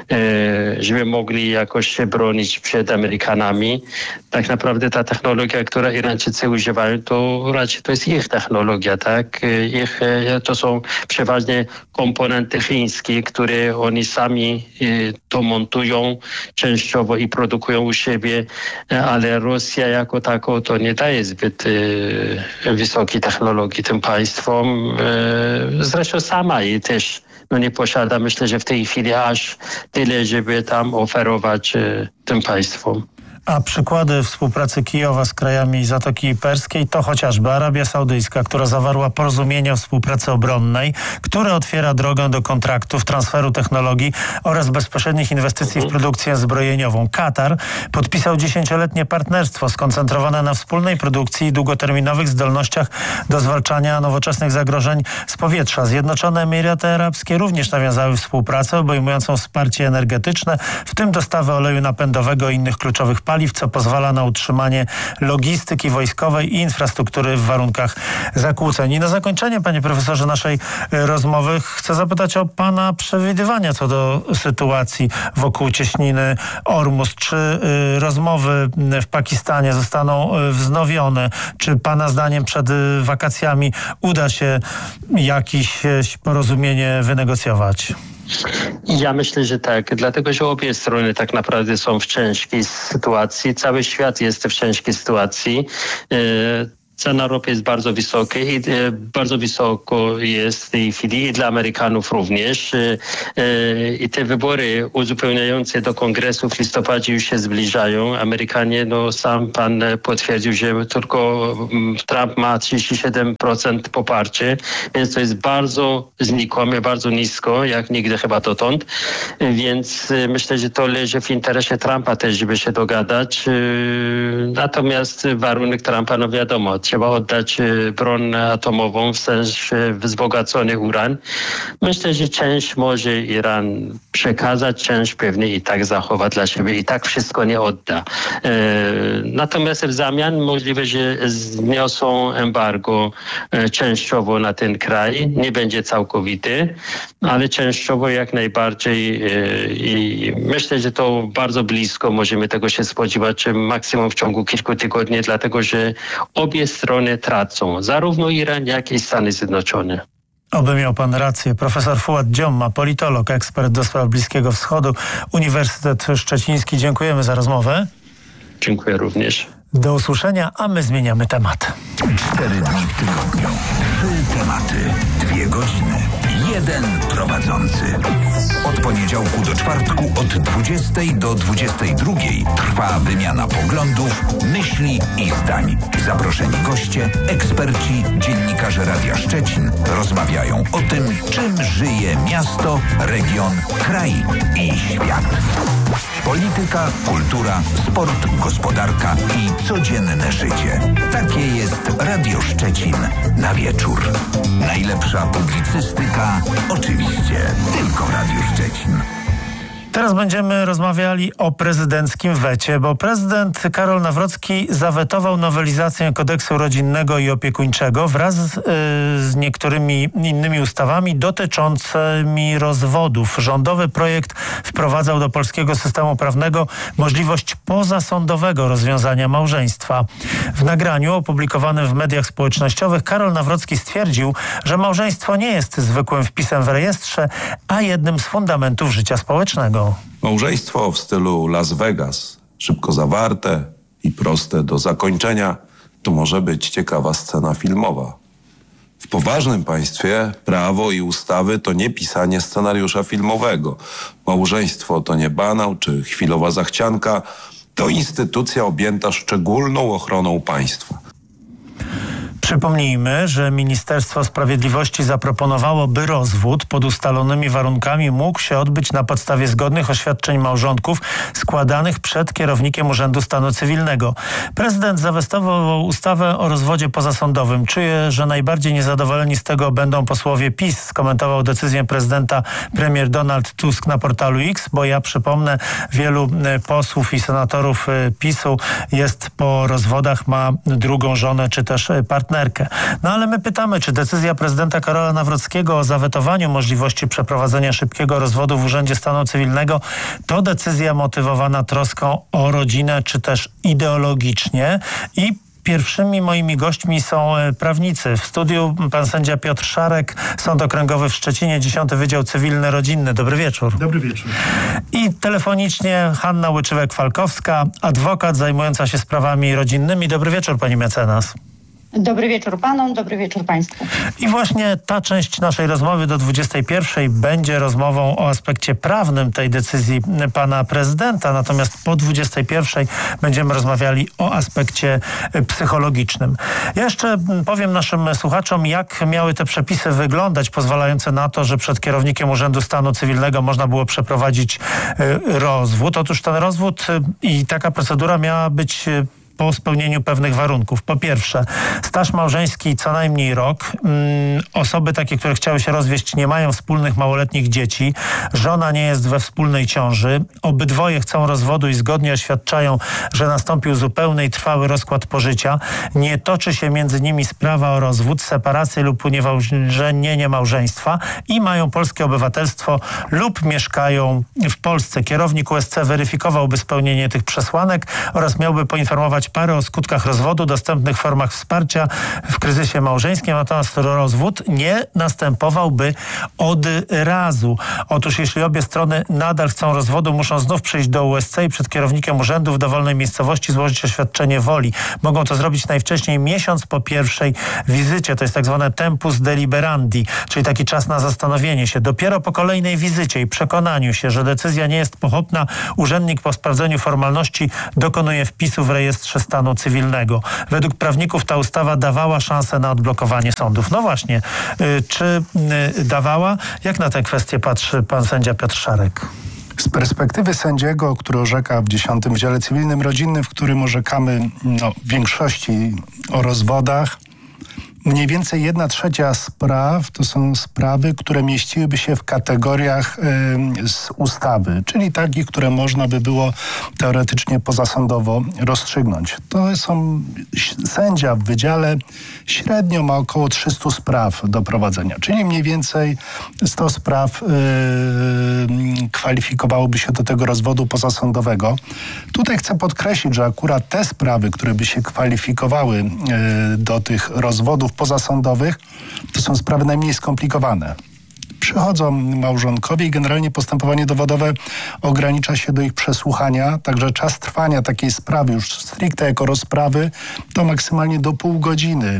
e, żeby mogli jakoś się bronić przed Amerykanami. Tak naprawdę ta technologia, którą Irańczycy używają, to raczej to jest ich technologia, tak? Ich, e, to są przeważnie komponenty chińskie, które oni sami e, to montują częściowo i produkują u siebie, e, ale Rosja jako tako to nie daje zbyt e, wysokiej technologii tym państwom. E, zresztą sama jej też no, nie posiada, myślę, że w tej chwili aż tyle, żeby tam oferować e, tym państwom.
A przykłady współpracy Kijowa z krajami Zatoki Perskiej to chociażby Arabia Saudyjska, która zawarła porozumienie o współpracy obronnej, które otwiera drogę do kontraktów, transferu technologii oraz bezpośrednich inwestycji w produkcję zbrojeniową. Katar podpisał dziesięcioletnie partnerstwo skoncentrowane na wspólnej produkcji i długoterminowych zdolnościach do zwalczania nowoczesnych zagrożeń z powietrza. Zjednoczone Emiraty Arabskie również nawiązały współpracę obejmującą wsparcie energetyczne, w tym dostawę oleju napędowego i innych kluczowych paliw, co pozwala na utrzymanie logistyki wojskowej i infrastruktury w warunkach zakłóceń. I na zakończenie, panie profesorze, naszej rozmowy chcę zapytać o pana przewidywania co do sytuacji wokół cieśniny Ormus. Czy y, rozmowy w Pakistanie zostaną wznowione? Czy pana zdaniem przed wakacjami uda się jakieś porozumienie wynegocjować?
Ja myślę, że tak, dlatego że obie strony tak naprawdę są w ciężkiej sytuacji. Cały świat jest w ciężkiej sytuacji. Cena ropy jest bardzo wysoka i e, bardzo wysoko jest w tej chwili i dla Amerykanów również. E, e, I te wybory uzupełniające do kongresu w listopadzie już się zbliżają. Amerykanie, no sam pan potwierdził, że tylko Trump ma trzydzieści siedem procent poparcie, więc to jest bardzo znikome, bardzo nisko, jak nigdy chyba dotąd. E, więc e, myślę, że to leży w interesie Trumpa też, żeby się dogadać. E, natomiast warunek Trumpa, no wiadomo, trzeba oddać broń atomową, w sensie wzbogacony uran. Myślę, że część może Iran przekazać, część pewnie i tak zachowa dla siebie, i tak wszystko nie odda. Natomiast w zamian możliwe, że zniosą embargo częściowo na ten kraj. Nie będzie całkowity, ale częściowo jak najbardziej i myślę, że to bardzo blisko możemy tego się spodziewać, maksimum w ciągu kilku tygodni, dlatego że obie strony tracą, zarówno Iran, jak i Stany Zjednoczone.
Oby miał pan rację. Profesor Fuad Dziomma, politolog, ekspert do spraw Bliskiego Wschodu, Uniwersytet Szczeciński. Dziękujemy za rozmowę.
Dziękuję również.
Do usłyszenia, a my zmieniamy temat.
Cztery dni w tygodniu. Trzy tematy. Dwie godziny. Jeden prowadzący. Od poniedziałku do czwartku od dwudziestej do dwudziestej drugiej trwa wymiana poglądów, myśli i zdań. Zaproszeni goście, eksperci, dziennikarze Radia Szczecin rozmawiają o tym, czym żyje miasto, region, kraj i świat. Polityka, kultura, sport, gospodarka i codzienne życie. Takie jest Radio Szczecin na wieczór. Najlepsza publicystyka oczywiście tylko w Radiu Szczecin.
Teraz będziemy rozmawiali o prezydenckim wecie, bo prezydent Karol Nawrocki zawetował nowelizację kodeksu rodzinnego i opiekuńczego wraz z, yy, z niektórymi innymi ustawami dotyczącymi rozwodów. Rządowy projekt wprowadzał do polskiego systemu prawnego możliwość pozasądowego rozwiązania małżeństwa. W nagraniu opublikowanym w mediach społecznościowych Karol Nawrocki stwierdził, że małżeństwo nie jest zwykłym wpisem w rejestrze, a jednym z fundamentów życia społecznego.
Małżeństwo w stylu Las Vegas, szybko zawarte i proste do zakończenia, to może być ciekawa scena filmowa. W poważnym państwie prawo i ustawy to nie pisanie scenariusza filmowego. Małżeństwo to nie banał czy chwilowa zachcianka, to instytucja objęta szczególną ochroną państwa.
Przypomnijmy, że Ministerstwo Sprawiedliwości zaproponowało, by rozwód pod ustalonymi warunkami mógł się odbyć na podstawie zgodnych oświadczeń małżonków składanych przed kierownikiem Urzędu Stanu Cywilnego. Prezydent zawestował ustawę o rozwodzie pozasądowym. Czuję, że najbardziej niezadowoleni z tego będą posłowie PiS, skomentował decyzję prezydenta premier Donald Tusk na portalu X, bo ja przypomnę, wielu posłów i senatorów PiSu jest po rozwodach, ma drugą żonę czy też partnerkę. No ale my pytamy, czy decyzja prezydenta Karola Nawrockiego o zawetowaniu możliwości przeprowadzenia szybkiego rozwodu w Urzędzie Stanu Cywilnego to decyzja motywowana troską o rodzinę, czy też ideologicznie? I pierwszymi moimi gośćmi są prawnicy. W studiu pan sędzia Piotr Szarek, Sąd Okręgowy w Szczecinie, dziesiąty Wydział Cywilny Rodzinny. Dobry wieczór.
Dobry wieczór.
I telefonicznie Hanna Łyczywek-Falkowska, adwokat zajmująca się sprawami rodzinnymi. Dobry wieczór, pani mecenas.
Dobry wieczór panom, dobry wieczór państwu.
I właśnie ta część naszej rozmowy do dwudziestej pierwszej będzie rozmową o aspekcie prawnym tej decyzji pana prezydenta, natomiast po dwudziestej pierwszej będziemy rozmawiali o aspekcie psychologicznym. Ja jeszcze powiem naszym słuchaczom, jak miały te przepisy wyglądać, pozwalające na to, że przed kierownikiem Urzędu Stanu Cywilnego można było przeprowadzić rozwód. Otóż ten rozwód i taka procedura miała być po spełnieniu pewnych warunków. Po pierwsze, staż małżeński co najmniej rok. Mm, osoby takie, które chciały się rozwieść, nie mają wspólnych małoletnich dzieci. Żona nie jest we wspólnej ciąży. Obydwoje chcą rozwodu i zgodnie oświadczają, że nastąpił zupełny i trwały rozkład pożycia. Nie toczy się między nimi sprawa o rozwód, separację lub unieważnienie małżeństwa i mają polskie obywatelstwo lub mieszkają w Polsce. Kierownik U S C weryfikowałby spełnienie tych przesłanek oraz miałby poinformować parę o skutkach rozwodu, dostępnych formach wsparcia w kryzysie małżeńskim, natomiast rozwód nie następowałby od razu. Otóż jeśli obie strony nadal chcą rozwodu, muszą znów przyjść do U S C i przed kierownikiem urzędu w dowolnej miejscowości złożyć oświadczenie woli. Mogą to zrobić najwcześniej miesiąc po pierwszej wizycie. To jest tak zwane tempus deliberandi, czyli taki czas na zastanowienie się. Dopiero po kolejnej wizycie i przekonaniu się, że decyzja nie jest pochopna, urzędnik po sprawdzeniu formalności dokonuje wpisu w rejestrze stanu cywilnego. Według prawników ta ustawa dawała szansę na odblokowanie sądów. No właśnie, czy dawała? Jak na tę kwestię patrzy pan sędzia Piotr Szarek?
Z perspektywy sędziego, który orzeka w dziesiątym Wydziale Cywilnym Rodzinnym, w którym orzekamy no, w większości o rozwodach, mniej więcej jedna trzecia spraw to są sprawy, które mieściłyby się w kategoriach y, z ustawy, czyli takich, które można by było teoretycznie pozasądowo rozstrzygnąć. To są sędzia w wydziale średnio ma około trzysta spraw do prowadzenia, czyli mniej więcej sto spraw y, kwalifikowałoby się do tego rozwodu pozasądowego. Tutaj chcę podkreślić, że akurat te sprawy, które by się kwalifikowały y, do tych rozwodów pozasądowych, to są sprawy najmniej skomplikowane. Przychodzą małżonkowie i generalnie postępowanie dowodowe ogranicza się do ich przesłuchania, także czas trwania takiej sprawy już stricte jako rozprawy to maksymalnie do pół godziny.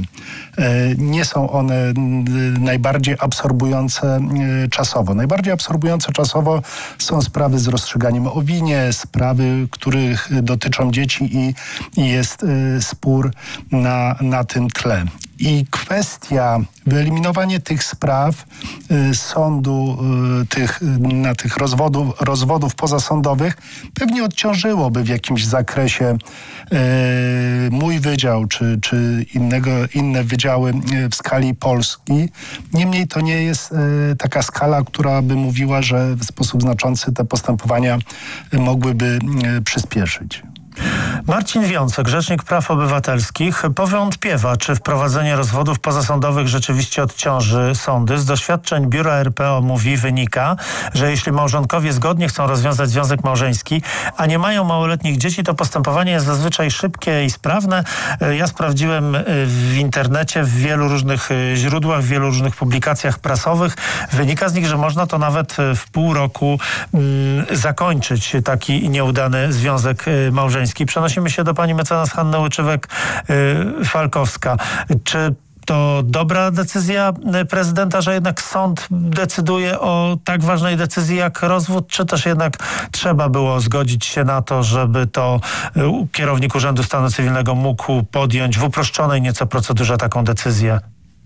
Nie są one najbardziej absorbujące czasowo. Najbardziej absorbujące czasowo są sprawy z rozstrzyganiem o winie, sprawy, których dotyczą dzieci i, i jest spór na, na tym tle. I kwestia wyeliminowania tych spraw y, sądu y, tych, na tych rozwodów, rozwodów pozasądowych pewnie odciążyłoby w jakimś zakresie y, mój wydział czy, czy innego, inne wydziały y, w skali Polski. Niemniej to nie jest y, taka skala, która by mówiła, że w sposób znaczący te postępowania y, mogłyby y, przyspieszyć.
Marcin Wiącek, Rzecznik Praw Obywatelskich, powątpiewa, czy wprowadzenie rozwodów pozasądowych rzeczywiście odciąży sądy. Z doświadczeń Biura R P O mówi, wynika, że jeśli małżonkowie zgodnie chcą rozwiązać związek małżeński, a nie mają małoletnich dzieci, to postępowanie jest zazwyczaj szybkie i sprawne. Ja sprawdziłem w internecie, w wielu różnych źródłach, w wielu różnych publikacjach prasowych. Wynika z nich, że można to nawet w pół roku mm, zakończyć taki nieudany związek małżeński. Przenosimy się do pani mecenas Hanny Łyczywek-Falkowska. Czy to dobra decyzja prezydenta, że jednak sąd decyduje o tak ważnej decyzji jak rozwód, czy też jednak trzeba było zgodzić się na to, żeby to kierownik Urzędu Stanu Cywilnego mógł podjąć w uproszczonej nieco procedurze taką decyzję?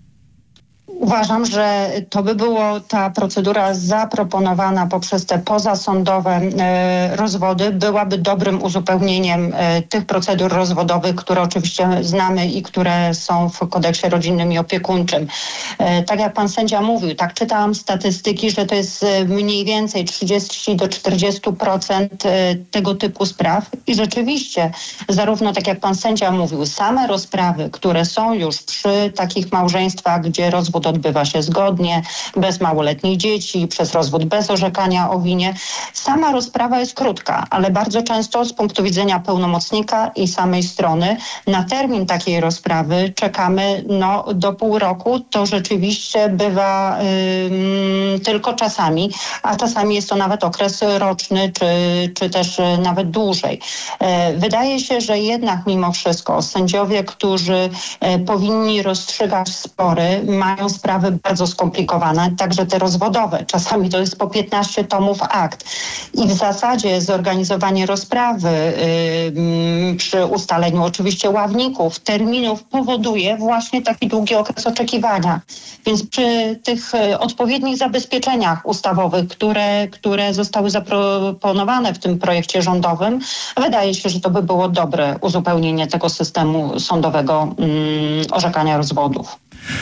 Uważam, że to by było ta procedura zaproponowana poprzez te pozasądowe e, rozwody byłaby dobrym uzupełnieniem e, tych procedur rozwodowych, które oczywiście znamy i które są w kodeksie rodzinnym i opiekuńczym. E, tak jak pan sędzia mówił, tak czytałam statystyki, że to jest mniej więcej trzydzieści do czterdziestu procent tego typu spraw i rzeczywiście zarówno tak jak pan sędzia mówił, same rozprawy, które są już przy takich małżeństwach, gdzie rozwód odbywa się zgodnie, bez małoletnich dzieci, przez rozwód bez orzekania o winie. Sama rozprawa jest krótka, ale bardzo często z punktu widzenia pełnomocnika i samej strony na termin takiej rozprawy czekamy no, do pół roku. To rzeczywiście bywa ym, tylko czasami, a czasami jest to nawet okres roczny, czy, czy też nawet dłużej. E, wydaje się, że jednak mimo wszystko sędziowie, którzy e, powinni rozstrzygać spory, mają sprawy bardzo skomplikowane, także te rozwodowe. Czasami to jest po piętnaście tomów akt. I w zasadzie zorganizowanie rozprawy yy, przy ustaleniu oczywiście ławników, terminów powoduje właśnie taki długi okres oczekiwania. Więc przy tych y, odpowiednich zabezpieczeniach ustawowych, które, które zostały zaproponowane w tym projekcie rządowym, wydaje się, że to by było dobre uzupełnienie tego systemu sądowego yy, orzekania rozwodów.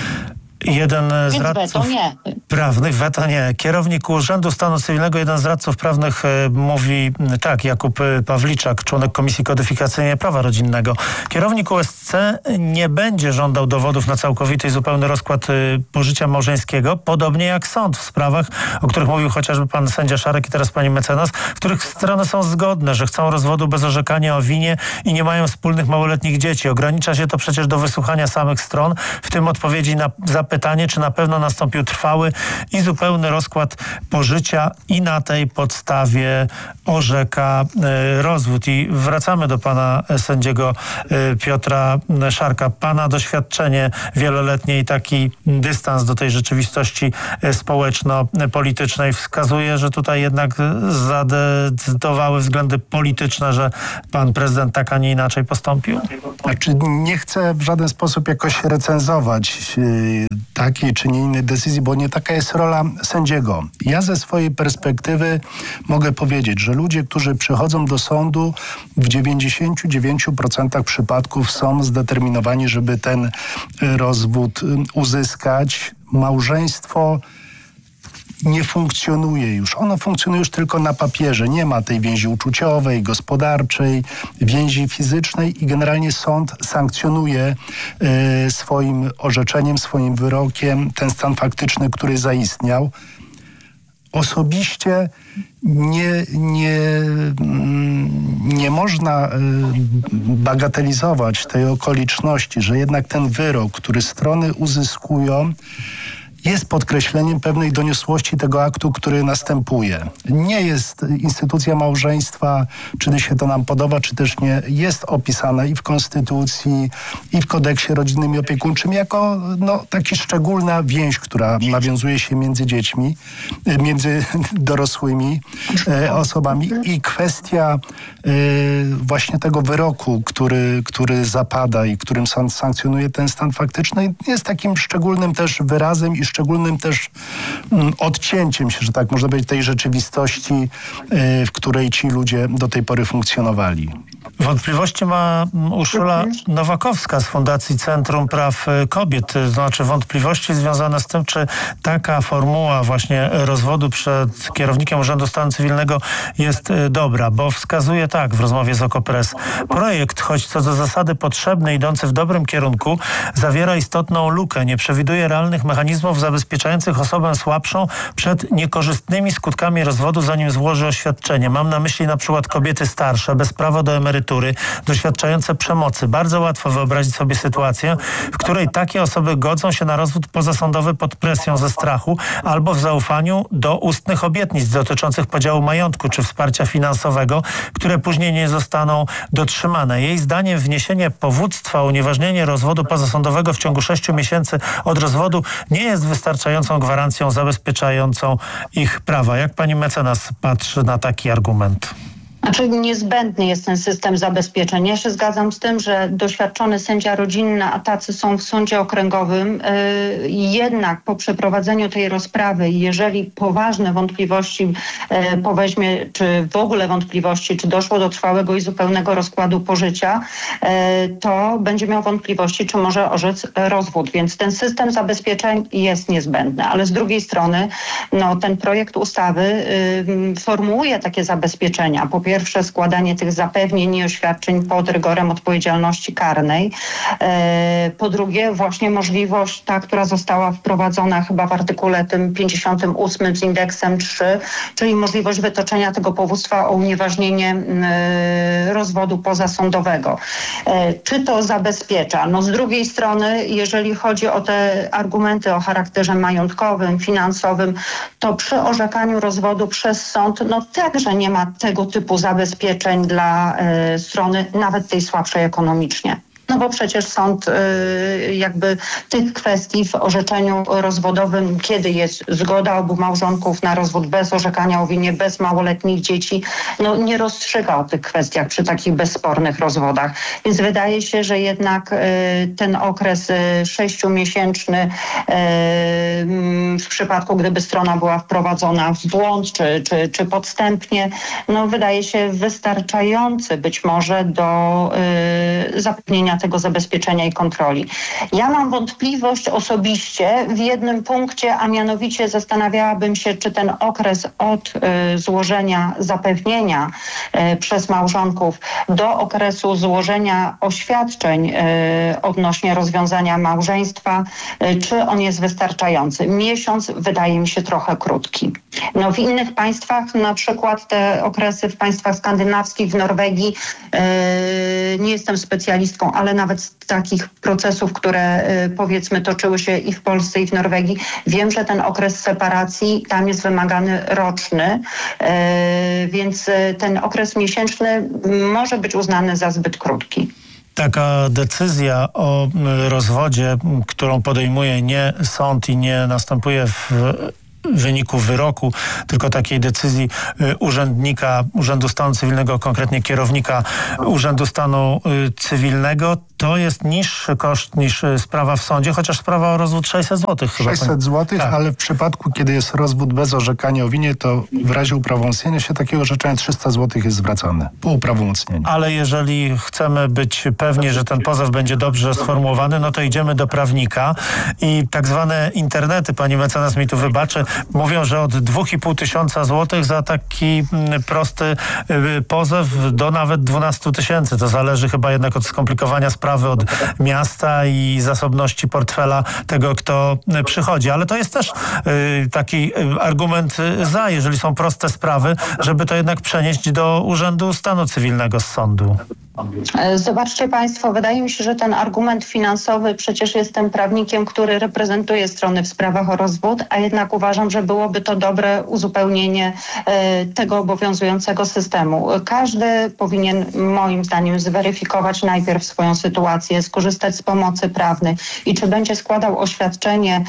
Jeden z
Więc
radców
weto nie.
prawnych, weto nie. Kierownik Urzędu Stanu Cywilnego, jeden z radców prawnych e, mówi tak, Jakub Pawliczak, członek Komisji Kodyfikacyjnej Prawa Rodzinnego. Kierownik U S C nie będzie żądał dowodów na całkowity i zupełny rozkład e, pożycia małżeńskiego, podobnie jak sąd w sprawach, o których mówił chociażby pan sędzia Szarek i teraz pani mecenas, w których strony są zgodne, że chcą rozwodu bez orzekania o winie i nie mają wspólnych małoletnich dzieci. Ogranicza się to przecież do wysłuchania samych stron, w tym odpowiedzi na zapytanie, Pytanie, czy na pewno nastąpił trwały i zupełny rozkład pożycia i na tej podstawie orzeka y, rozwód. I wracamy do pana sędziego y, Piotra Szarka. Pana doświadczenie wieloletnie i taki dystans do tej rzeczywistości y, społeczno-politycznej wskazuje, że tutaj jednak zadecydowały względy polityczne, że pan prezydent tak, a nie inaczej postąpił?
Znaczy, nie chcę w żaden sposób jakoś recenzować yy, takiej czy nie innej decyzji, bo nie taka jest rola sędziego. Ja ze swojej perspektywy mogę powiedzieć, że ludzie, którzy przychodzą do sądu, w dziewięćdziesięciu dziewięciu procentach przypadków są zdeterminowani, żeby ten rozwód uzyskać. Małżeństwo nie funkcjonuje już. Ono funkcjonuje już tylko na papierze. Nie ma tej więzi uczuciowej, gospodarczej, więzi fizycznej i generalnie sąd sankcjonuje y, swoim orzeczeniem, swoim wyrokiem ten stan faktyczny, który zaistniał. Osobiście nie, nie, nie można bagatelizować tej okoliczności, że jednak ten wyrok, który strony uzyskują, jest podkreśleniem pewnej doniosłości tego aktu, który następuje. Nie jest instytucja małżeństwa, czy się to nam podoba, czy też nie, jest opisana i w Konstytucji, i w Kodeksie rodzinnym i opiekuńczym jako no, taka szczególna więź, która nawiązuje się między dziećmi, między dorosłymi e, osobami i kwestia e, właśnie tego wyroku, który, który zapada i którym sąd sankcjonuje ten stan faktyczny, jest takim szczególnym też wyrazem i szczególnym też mm, odcięciem się, że tak można powiedzieć, tej rzeczywistości, y, w której ci ludzie do tej pory funkcjonowali.
Wątpliwości ma Urszula Nowakowska z Fundacji Centrum Praw Kobiet. To znaczy wątpliwości związane z tym, czy taka formuła właśnie rozwodu przed kierownikiem Urzędu Stanu Cywilnego jest dobra, bo wskazuje tak w rozmowie z Okopres. Projekt, choć co do zasady potrzebny, idący w dobrym kierunku, zawiera istotną lukę. Nie przewiduje realnych mechanizmów zabezpieczających osobę słabszą przed niekorzystnymi skutkami rozwodu, zanim złoży oświadczenie. Mam na myśli na przykład kobiety starsze, bez prawa do emerytury, doświadczające przemocy. Bardzo łatwo wyobrazić sobie sytuację, w której takie osoby godzą się na rozwód pozasądowy pod presją ze strachu albo w zaufaniu do ustnych obietnic dotyczących podziału majątku czy wsparcia finansowego, które później nie zostaną dotrzymane. Jej zdaniem wniesienie powództwa o unieważnienie rozwodu pozasądowego w ciągu sześciu miesięcy od rozwodu nie jest wystarczającą gwarancją zabezpieczającą ich prawa. Jak pani mecenas patrzy na taki argument?
Znaczy niezbędny jest ten system zabezpieczeń. Ja się zgadzam z tym, że doświadczony sędzia rodzinny, a tacy są w sądzie okręgowym, yy, jednak po przeprowadzeniu tej rozprawy, jeżeli poważne wątpliwości yy, poweźmie, czy w ogóle wątpliwości, czy doszło do trwałego i zupełnego rozkładu pożycia, yy, to będzie miał wątpliwości, czy może orzec rozwód. Więc ten system zabezpieczeń jest niezbędny. Ale z drugiej strony no, ten projekt ustawy yy, formułuje takie zabezpieczenia. Po pierwsze składanie tych zapewnień i oświadczeń pod rygorem odpowiedzialności karnej. Po drugie właśnie możliwość ta, która została wprowadzona chyba w artykule tym pięćdziesiątym ósmym z indeksem trzy, czyli możliwość wytoczenia tego powództwa o unieważnienie rozwodu pozasądowego. Czy to zabezpiecza? No z drugiej strony, jeżeli chodzi o te argumenty o charakterze majątkowym, finansowym, to przy orzekaniu rozwodu przez sąd, no także nie ma tego typu zabezpieczeń dla y, strony, nawet tej słabszej ekonomicznie. No bo przecież sąd y, jakby tych kwestii w orzeczeniu rozwodowym, kiedy jest zgoda obu małżonków na rozwód bez orzekania o winie, bez małoletnich dzieci, no nie rozstrzyga o tych kwestiach przy takich bezspornych rozwodach. Więc wydaje się, że jednak y, ten okres y, sześciomiesięczny y, w przypadku, gdyby strona była wprowadzona w błąd czy, czy, czy podstępnie, no wydaje się wystarczający być może do y, zapewnienia tego zabezpieczenia i kontroli. Ja mam wątpliwość osobiście w jednym punkcie, a mianowicie zastanawiałabym się, czy ten okres od y, złożenia zapewnienia y, przez małżonków do okresu złożenia oświadczeń y, odnośnie rozwiązania małżeństwa, y, czy on jest wystarczający. Miesiąc wydaje mi się trochę krótki. No w innych państwach, na przykład te okresy w państwach skandynawskich, w Norwegii, y, nie jestem specjalistką, ale nawet z takich procesów, które y, powiedzmy toczyły się i w Polsce, i w Norwegii, wiem, że ten okres separacji tam jest wymagany roczny, y, więc y, ten okres miesięczny może być uznany za zbyt krótki.
Taka decyzja o rozwodzie, którą podejmuje nie sąd i nie następuje w wyniku wyroku, tylko takiej decyzji urzędnika Urzędu Stanu Cywilnego, konkretnie kierownika Urzędu Stanu Cywilnego, to jest niższy koszt niż sprawa w sądzie, chociaż sprawa o rozwód sześćset złotych. Chyba
sześćset złotych, tak. Ale w przypadku, kiedy jest rozwód bez orzekania o winie, to w razie uprawomocnienia się takiego orzeczenia trzysta złotych jest zwracane po uprawomocnieniu.
Ale jeżeli chcemy być pewni, że ten pozew będzie dobrze sformułowany, no to idziemy do prawnika i tak zwane internety, pani mecenas mi tu wybaczy, mówią, że od dwóch i pół tysiąca złotych za taki prosty pozew do nawet dwunastu tysięcy. To zależy chyba jednak od skomplikowania sprawy, od miasta i zasobności portfela tego, kto przychodzi. Ale to jest też y, taki argument za, jeżeli są proste sprawy, żeby to jednak przenieść do Urzędu Stanu Cywilnego z sądu.
Zobaczcie Państwo, wydaje mi się, że ten argument finansowy, przecież jestem prawnikiem, który reprezentuje strony w sprawach o rozwód, a jednak uważam, że byłoby to dobre uzupełnienie e, tego obowiązującego systemu. Każdy powinien moim zdaniem zweryfikować najpierw swoją sytuację, skorzystać z pomocy prawnej i czy będzie składał oświadczenie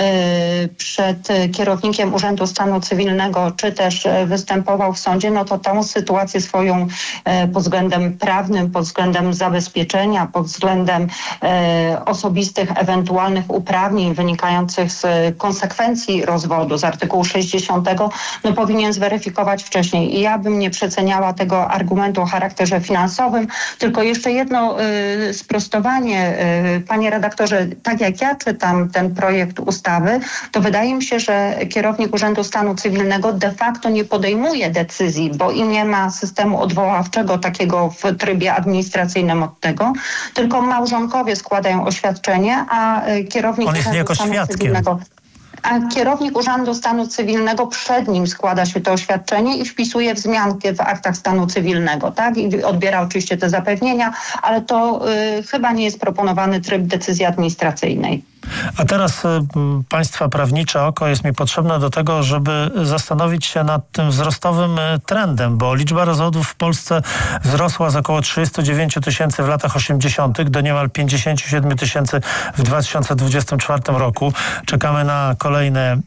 e, przed kierownikiem Urzędu Stanu Cywilnego, czy też występował w sądzie, no to tą sytuację swoją e, pod względem prawnym, pod względem zabezpieczenia, pod względem e, osobistych ewentualnych uprawnień wynikających z konsekwencji rozwodu z artykułu sześćdziesiątego, no powinien zweryfikować wcześniej. I ja bym nie przeceniała tego argumentu o charakterze finansowym, tylko jeszcze jedno e, sprostowanie. E, panie redaktorze, tak jak ja czytam ten projekt ustawy, to wydaje mi się, że kierownik Urzędu Stanu Cywilnego de facto nie podejmuje decyzji, bo i nie ma systemu odwoławczego takiego w trybie administracyjnym od tego, tylko małżonkowie składają oświadczenie, a kierownik
On jest
Urzędu
niejako
Stanu
świadkiem.
Cywilnego a kierownik Urzędu Stanu Cywilnego przed nim składa się to oświadczenie i wpisuje wzmiankę w aktach stanu cywilnego, tak? I odbiera oczywiście te zapewnienia, ale to y, chyba nie jest proponowany tryb decyzji administracyjnej.
A teraz y, państwa prawnicze oko jest mi potrzebne do tego, żeby zastanowić się nad tym wzrostowym y, trendem, bo liczba rozwodów w Polsce wzrosła z około trzydziestu dziewięciu tysięcy w latach osiemdziesiątych do niemal pięćdziesięciu siedmiu tysięcy w dwa tysiące dwudziestym czwartym roku. Czekamy na kolejne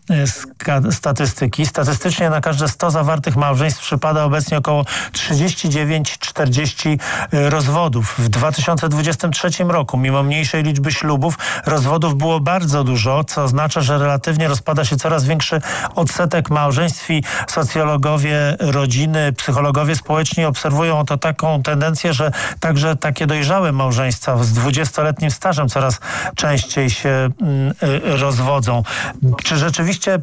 y, statystyki. Statystycznie na każde sto zawartych małżeństw przypada obecnie około trzydzieści dziewięć czterdzieści y, rozwodów. W dwa tysiące dwudziestym trzecim roku, mimo mniejszej liczby ślubów, rozwodów było Było bardzo dużo, co oznacza, że relatywnie rozpada się coraz większy odsetek małżeństw i socjologowie rodziny, psychologowie społeczni obserwują to taką tendencję, że także takie dojrzałe małżeństwa z dwudziestoletnim stażem coraz częściej się y, rozwodzą. Czy rzeczywiście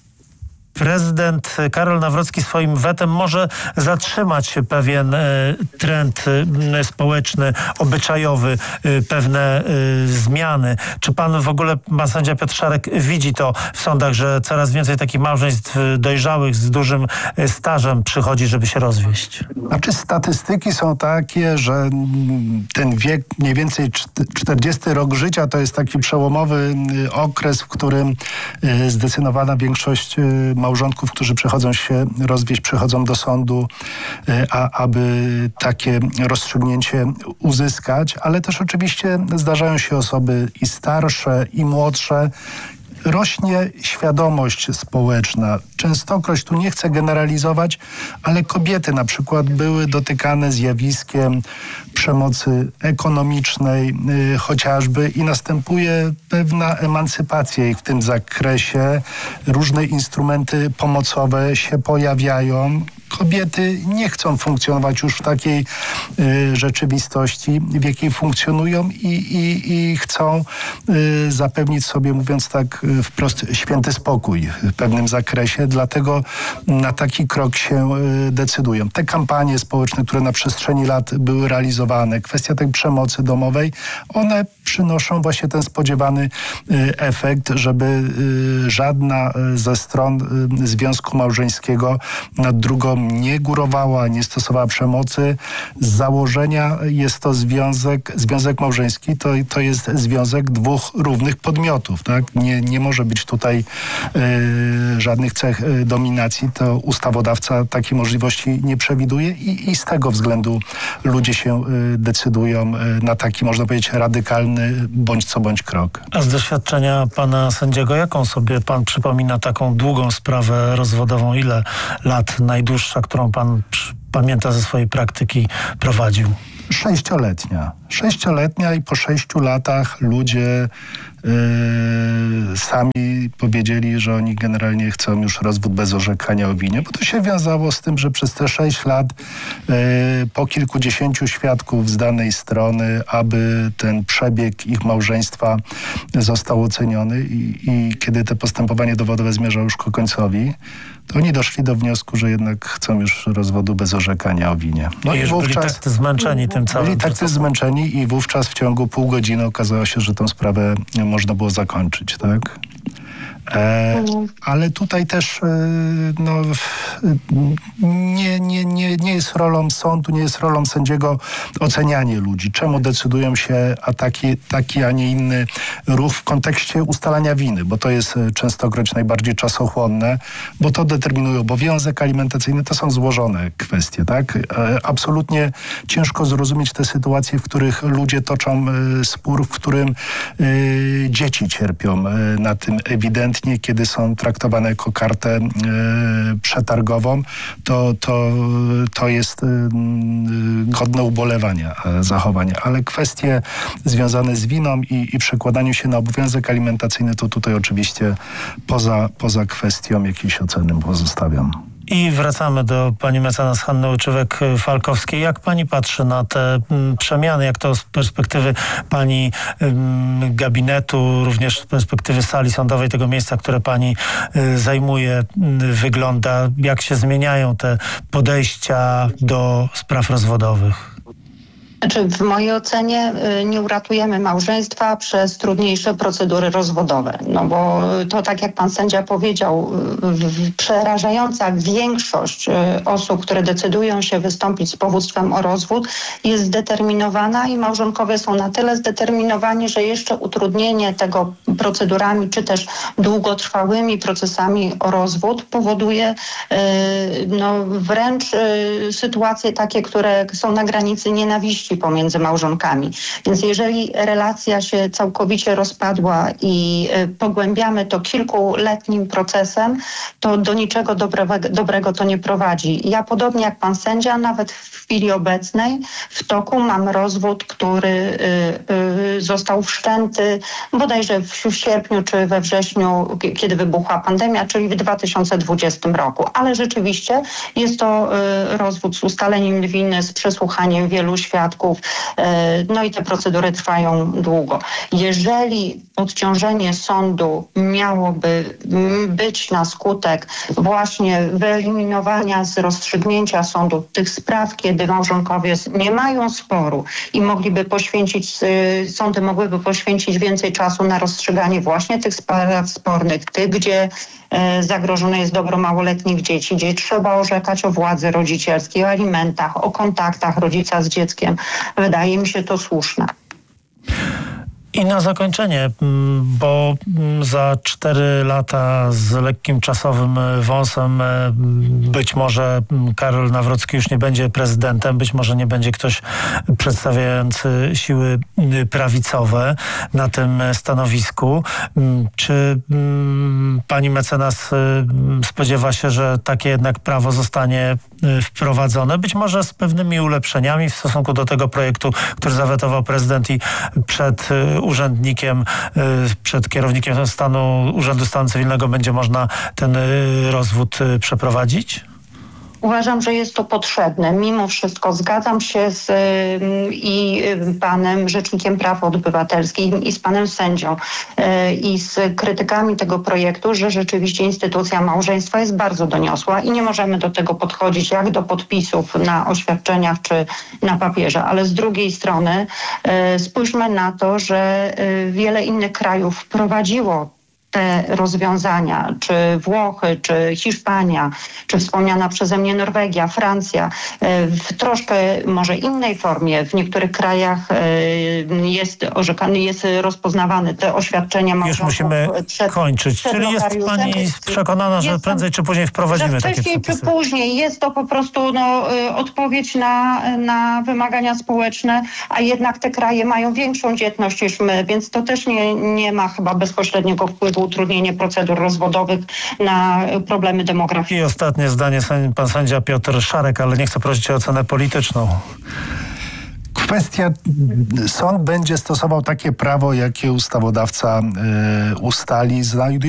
prezydent Karol Nawrocki swoim wetem może zatrzymać pewien e, trend e, społeczny, obyczajowy, e, pewne e, zmiany? Czy pan w ogóle, pan sędzia Piotr Szarek, widzi to w sądach, że coraz więcej takich małżeństw dojrzałych z dużym stażem przychodzi, żeby się rozwieść?
Znaczy statystyki są takie, że ten wiek, mniej więcej czterdziesty rok życia, to jest taki przełomowy okres, w którym zdecydowana większość małżonków, którzy przychodzą się rozwieść, przychodzą do sądu, a, aby takie rozstrzygnięcie uzyskać, ale też oczywiście zdarzają się osoby i starsze, i młodsze. Rośnie świadomość społeczna. Częstokroć, tu nie chcę generalizować, ale kobiety na przykład były dotykane zjawiskiem przemocy ekonomicznej yy, chociażby i następuje pewna emancypacja ich w tym zakresie. Różne instrumenty pomocowe się pojawiają. Kobiety nie chcą funkcjonować już w takiej y, rzeczywistości, w jakiej funkcjonują i, i, i chcą y, zapewnić sobie, mówiąc tak y, wprost, święty spokój w pewnym zakresie. Dlatego na taki krok się y, decydują. Te kampanie społeczne, które na przestrzeni lat były realizowane, kwestia tej przemocy domowej, one przynoszą właśnie ten spodziewany y, efekt, żeby y, żadna y, ze stron y, związku małżeńskiego nad drugą nie górowała, nie stosowała przemocy. Z założenia jest to związek, związek małżeński, to, to jest związek dwóch równych podmiotów. Tak? Nie, nie może być tutaj y, żadnych cech y, dominacji. To ustawodawca takiej możliwości nie przewiduje i, i z tego względu ludzie się y, decydują y, na taki, można powiedzieć, radykalny inny bądź co bądź krok.
A z doświadczenia pana sędziego, jaką sobie pan przypomina taką długą sprawę rozwodową? Ile lat najdłuższa, którą pan pamięta ze swojej praktyki, prowadził?
Sześcioletnia. Sześcioletnia i po sześciu latach ludzie Yy, sami powiedzieli, że oni generalnie chcą już rozwód bez orzekania o winie, bo to się wiązało z tym, że przez te sześć lat yy, po kilkudziesięciu świadków z danej strony, aby ten przebieg ich małżeństwa został oceniony i, i kiedy te postępowanie dowodowe zmierza już ku końcowi, to oni doszli do wniosku, że jednak chcą już rozwodu bez orzekania o winie.
No i, i wówczas byli tak zmęczeni tym całym
Byli tak zmęczeni i wówczas w ciągu pół godziny okazało się, że tą sprawę można było zakończyć, tak? E, ale tutaj też e, no, nie, nie, nie, nie jest rolą sądu, nie jest rolą sędziego ocenianie ludzi. Czemu decydują się a taki, taki, a nie inny ruch w kontekście ustalania winy, bo to jest częstokroć najbardziej czasochłonne, bo to determinuje obowiązek alimentacyjny. To są złożone kwestie, tak? E, absolutnie ciężko zrozumieć te sytuacje, w których ludzie toczą e, spór, w którym e, dzieci cierpią e, na tym ewidentnie, kiedy są traktowane jako kartę e, przetargową, to, to, to jest e, godne ubolewania e, zachowanie. Ale kwestie związane z winą i, i przekładaniu się na obowiązek alimentacyjny, to tutaj oczywiście poza, poza kwestią jakiejś oceny pozostawiam.
I wracamy do pani mecenas Hanny Łyczywek-Falkowskiej. Jak pani patrzy na te m, przemiany, jak to z perspektywy pani m, gabinetu, również z perspektywy sali sądowej, tego miejsca, które pani y, zajmuje, y, wygląda? Jak się zmieniają te podejścia do spraw rozwodowych?
Znaczy, w mojej ocenie nie uratujemy małżeństwa przez trudniejsze procedury rozwodowe. No bo to, tak jak pan sędzia powiedział, przerażająca większość osób, które decydują się wystąpić z powództwem o rozwód, jest zdeterminowana i małżonkowie są na tyle zdeterminowani, że jeszcze utrudnienie tego procedurami, czy też długotrwałymi procesami o rozwód powoduje no, wręcz sytuacje takie, które są na granicy nienawiści pomiędzy małżonkami. Więc jeżeli relacja się całkowicie rozpadła i y, pogłębiamy to kilkuletnim procesem, to do niczego dobrego, dobrego to nie prowadzi. Ja podobnie jak pan sędzia, nawet w chwili obecnej w toku mam rozwód, który y, y, został wszczęty bodajże w sierpniu czy we wrześniu, kiedy wybuchła pandemia, czyli w dwa tysiące dwudziestym roku. Ale rzeczywiście jest to y, rozwód z ustaleniem winy, z przesłuchaniem wielu świadków. No i te procedury trwają długo. Jeżeli odciążenie sądu miałoby być na skutek właśnie wyeliminowania z rozstrzygnięcia sądu tych spraw, kiedy małżonkowie nie mają sporu i mogliby poświęcić, sądy mogłyby poświęcić więcej czasu na rozstrzyganie właśnie tych spraw spornych, tych, gdzie zagrożone jest dobro małoletnich dzieci, gdzie trzeba orzekać o władzy rodzicielskiej, o alimentach, o kontaktach rodzica z dzieckiem. Wydaje mi się to słuszne.
I na zakończenie, bo za cztery lata z lekkim czasowym wąsem być może Karol Nawrocki już nie będzie prezydentem, być może nie będzie ktoś przedstawiający siły prawicowe na tym stanowisku. Czy pani mecenas spodziewa się, że takie jednak prawo zostanie wprowadzone? Być może z pewnymi ulepszeniami w stosunku do tego projektu, który zawetował prezydent i przed urzędnikiem, przed kierownikiem stanu, Urzędu Stanu Cywilnego będzie można ten rozwód przeprowadzić?
Uważam, że jest to potrzebne. Mimo wszystko zgadzam się z y, i panem Rzecznikiem Praw Obywatelskich i z panem sędzią y, i z krytykami tego projektu, że rzeczywiście instytucja małżeństwa jest bardzo doniosła i nie możemy do tego podchodzić jak do podpisów na oświadczeniach czy na papierze. Ale z drugiej strony y, spójrzmy na to, że y, wiele innych krajów wprowadziło te rozwiązania, czy Włochy, czy Hiszpania, czy wspomniana przeze mnie Norwegia, Francja, w troszkę może innej formie, w niektórych krajach jest orzekany, jest rozpoznawany te oświadczenia małżonków.
Już musimy
przed,
kończyć.
przed
Czyli jest pani przekonana, że prędzej czy później wprowadzimy takie
wcześniej
przepisy?
czy później jest to po prostu no, odpowiedź na, na wymagania społeczne, a jednak te kraje mają większą dzietność niż my, więc to też nie, nie ma chyba bezpośredniego wpływu utrudnienie procedur rozwodowych na problemy demograficzne.
I ostatnie zdanie, pan sędzia Piotr Szarek, ale nie chcę prosić o ocenę polityczną.
Kwestia, sąd będzie stosował takie prawo, jakie ustawodawca y, ustali, znajdując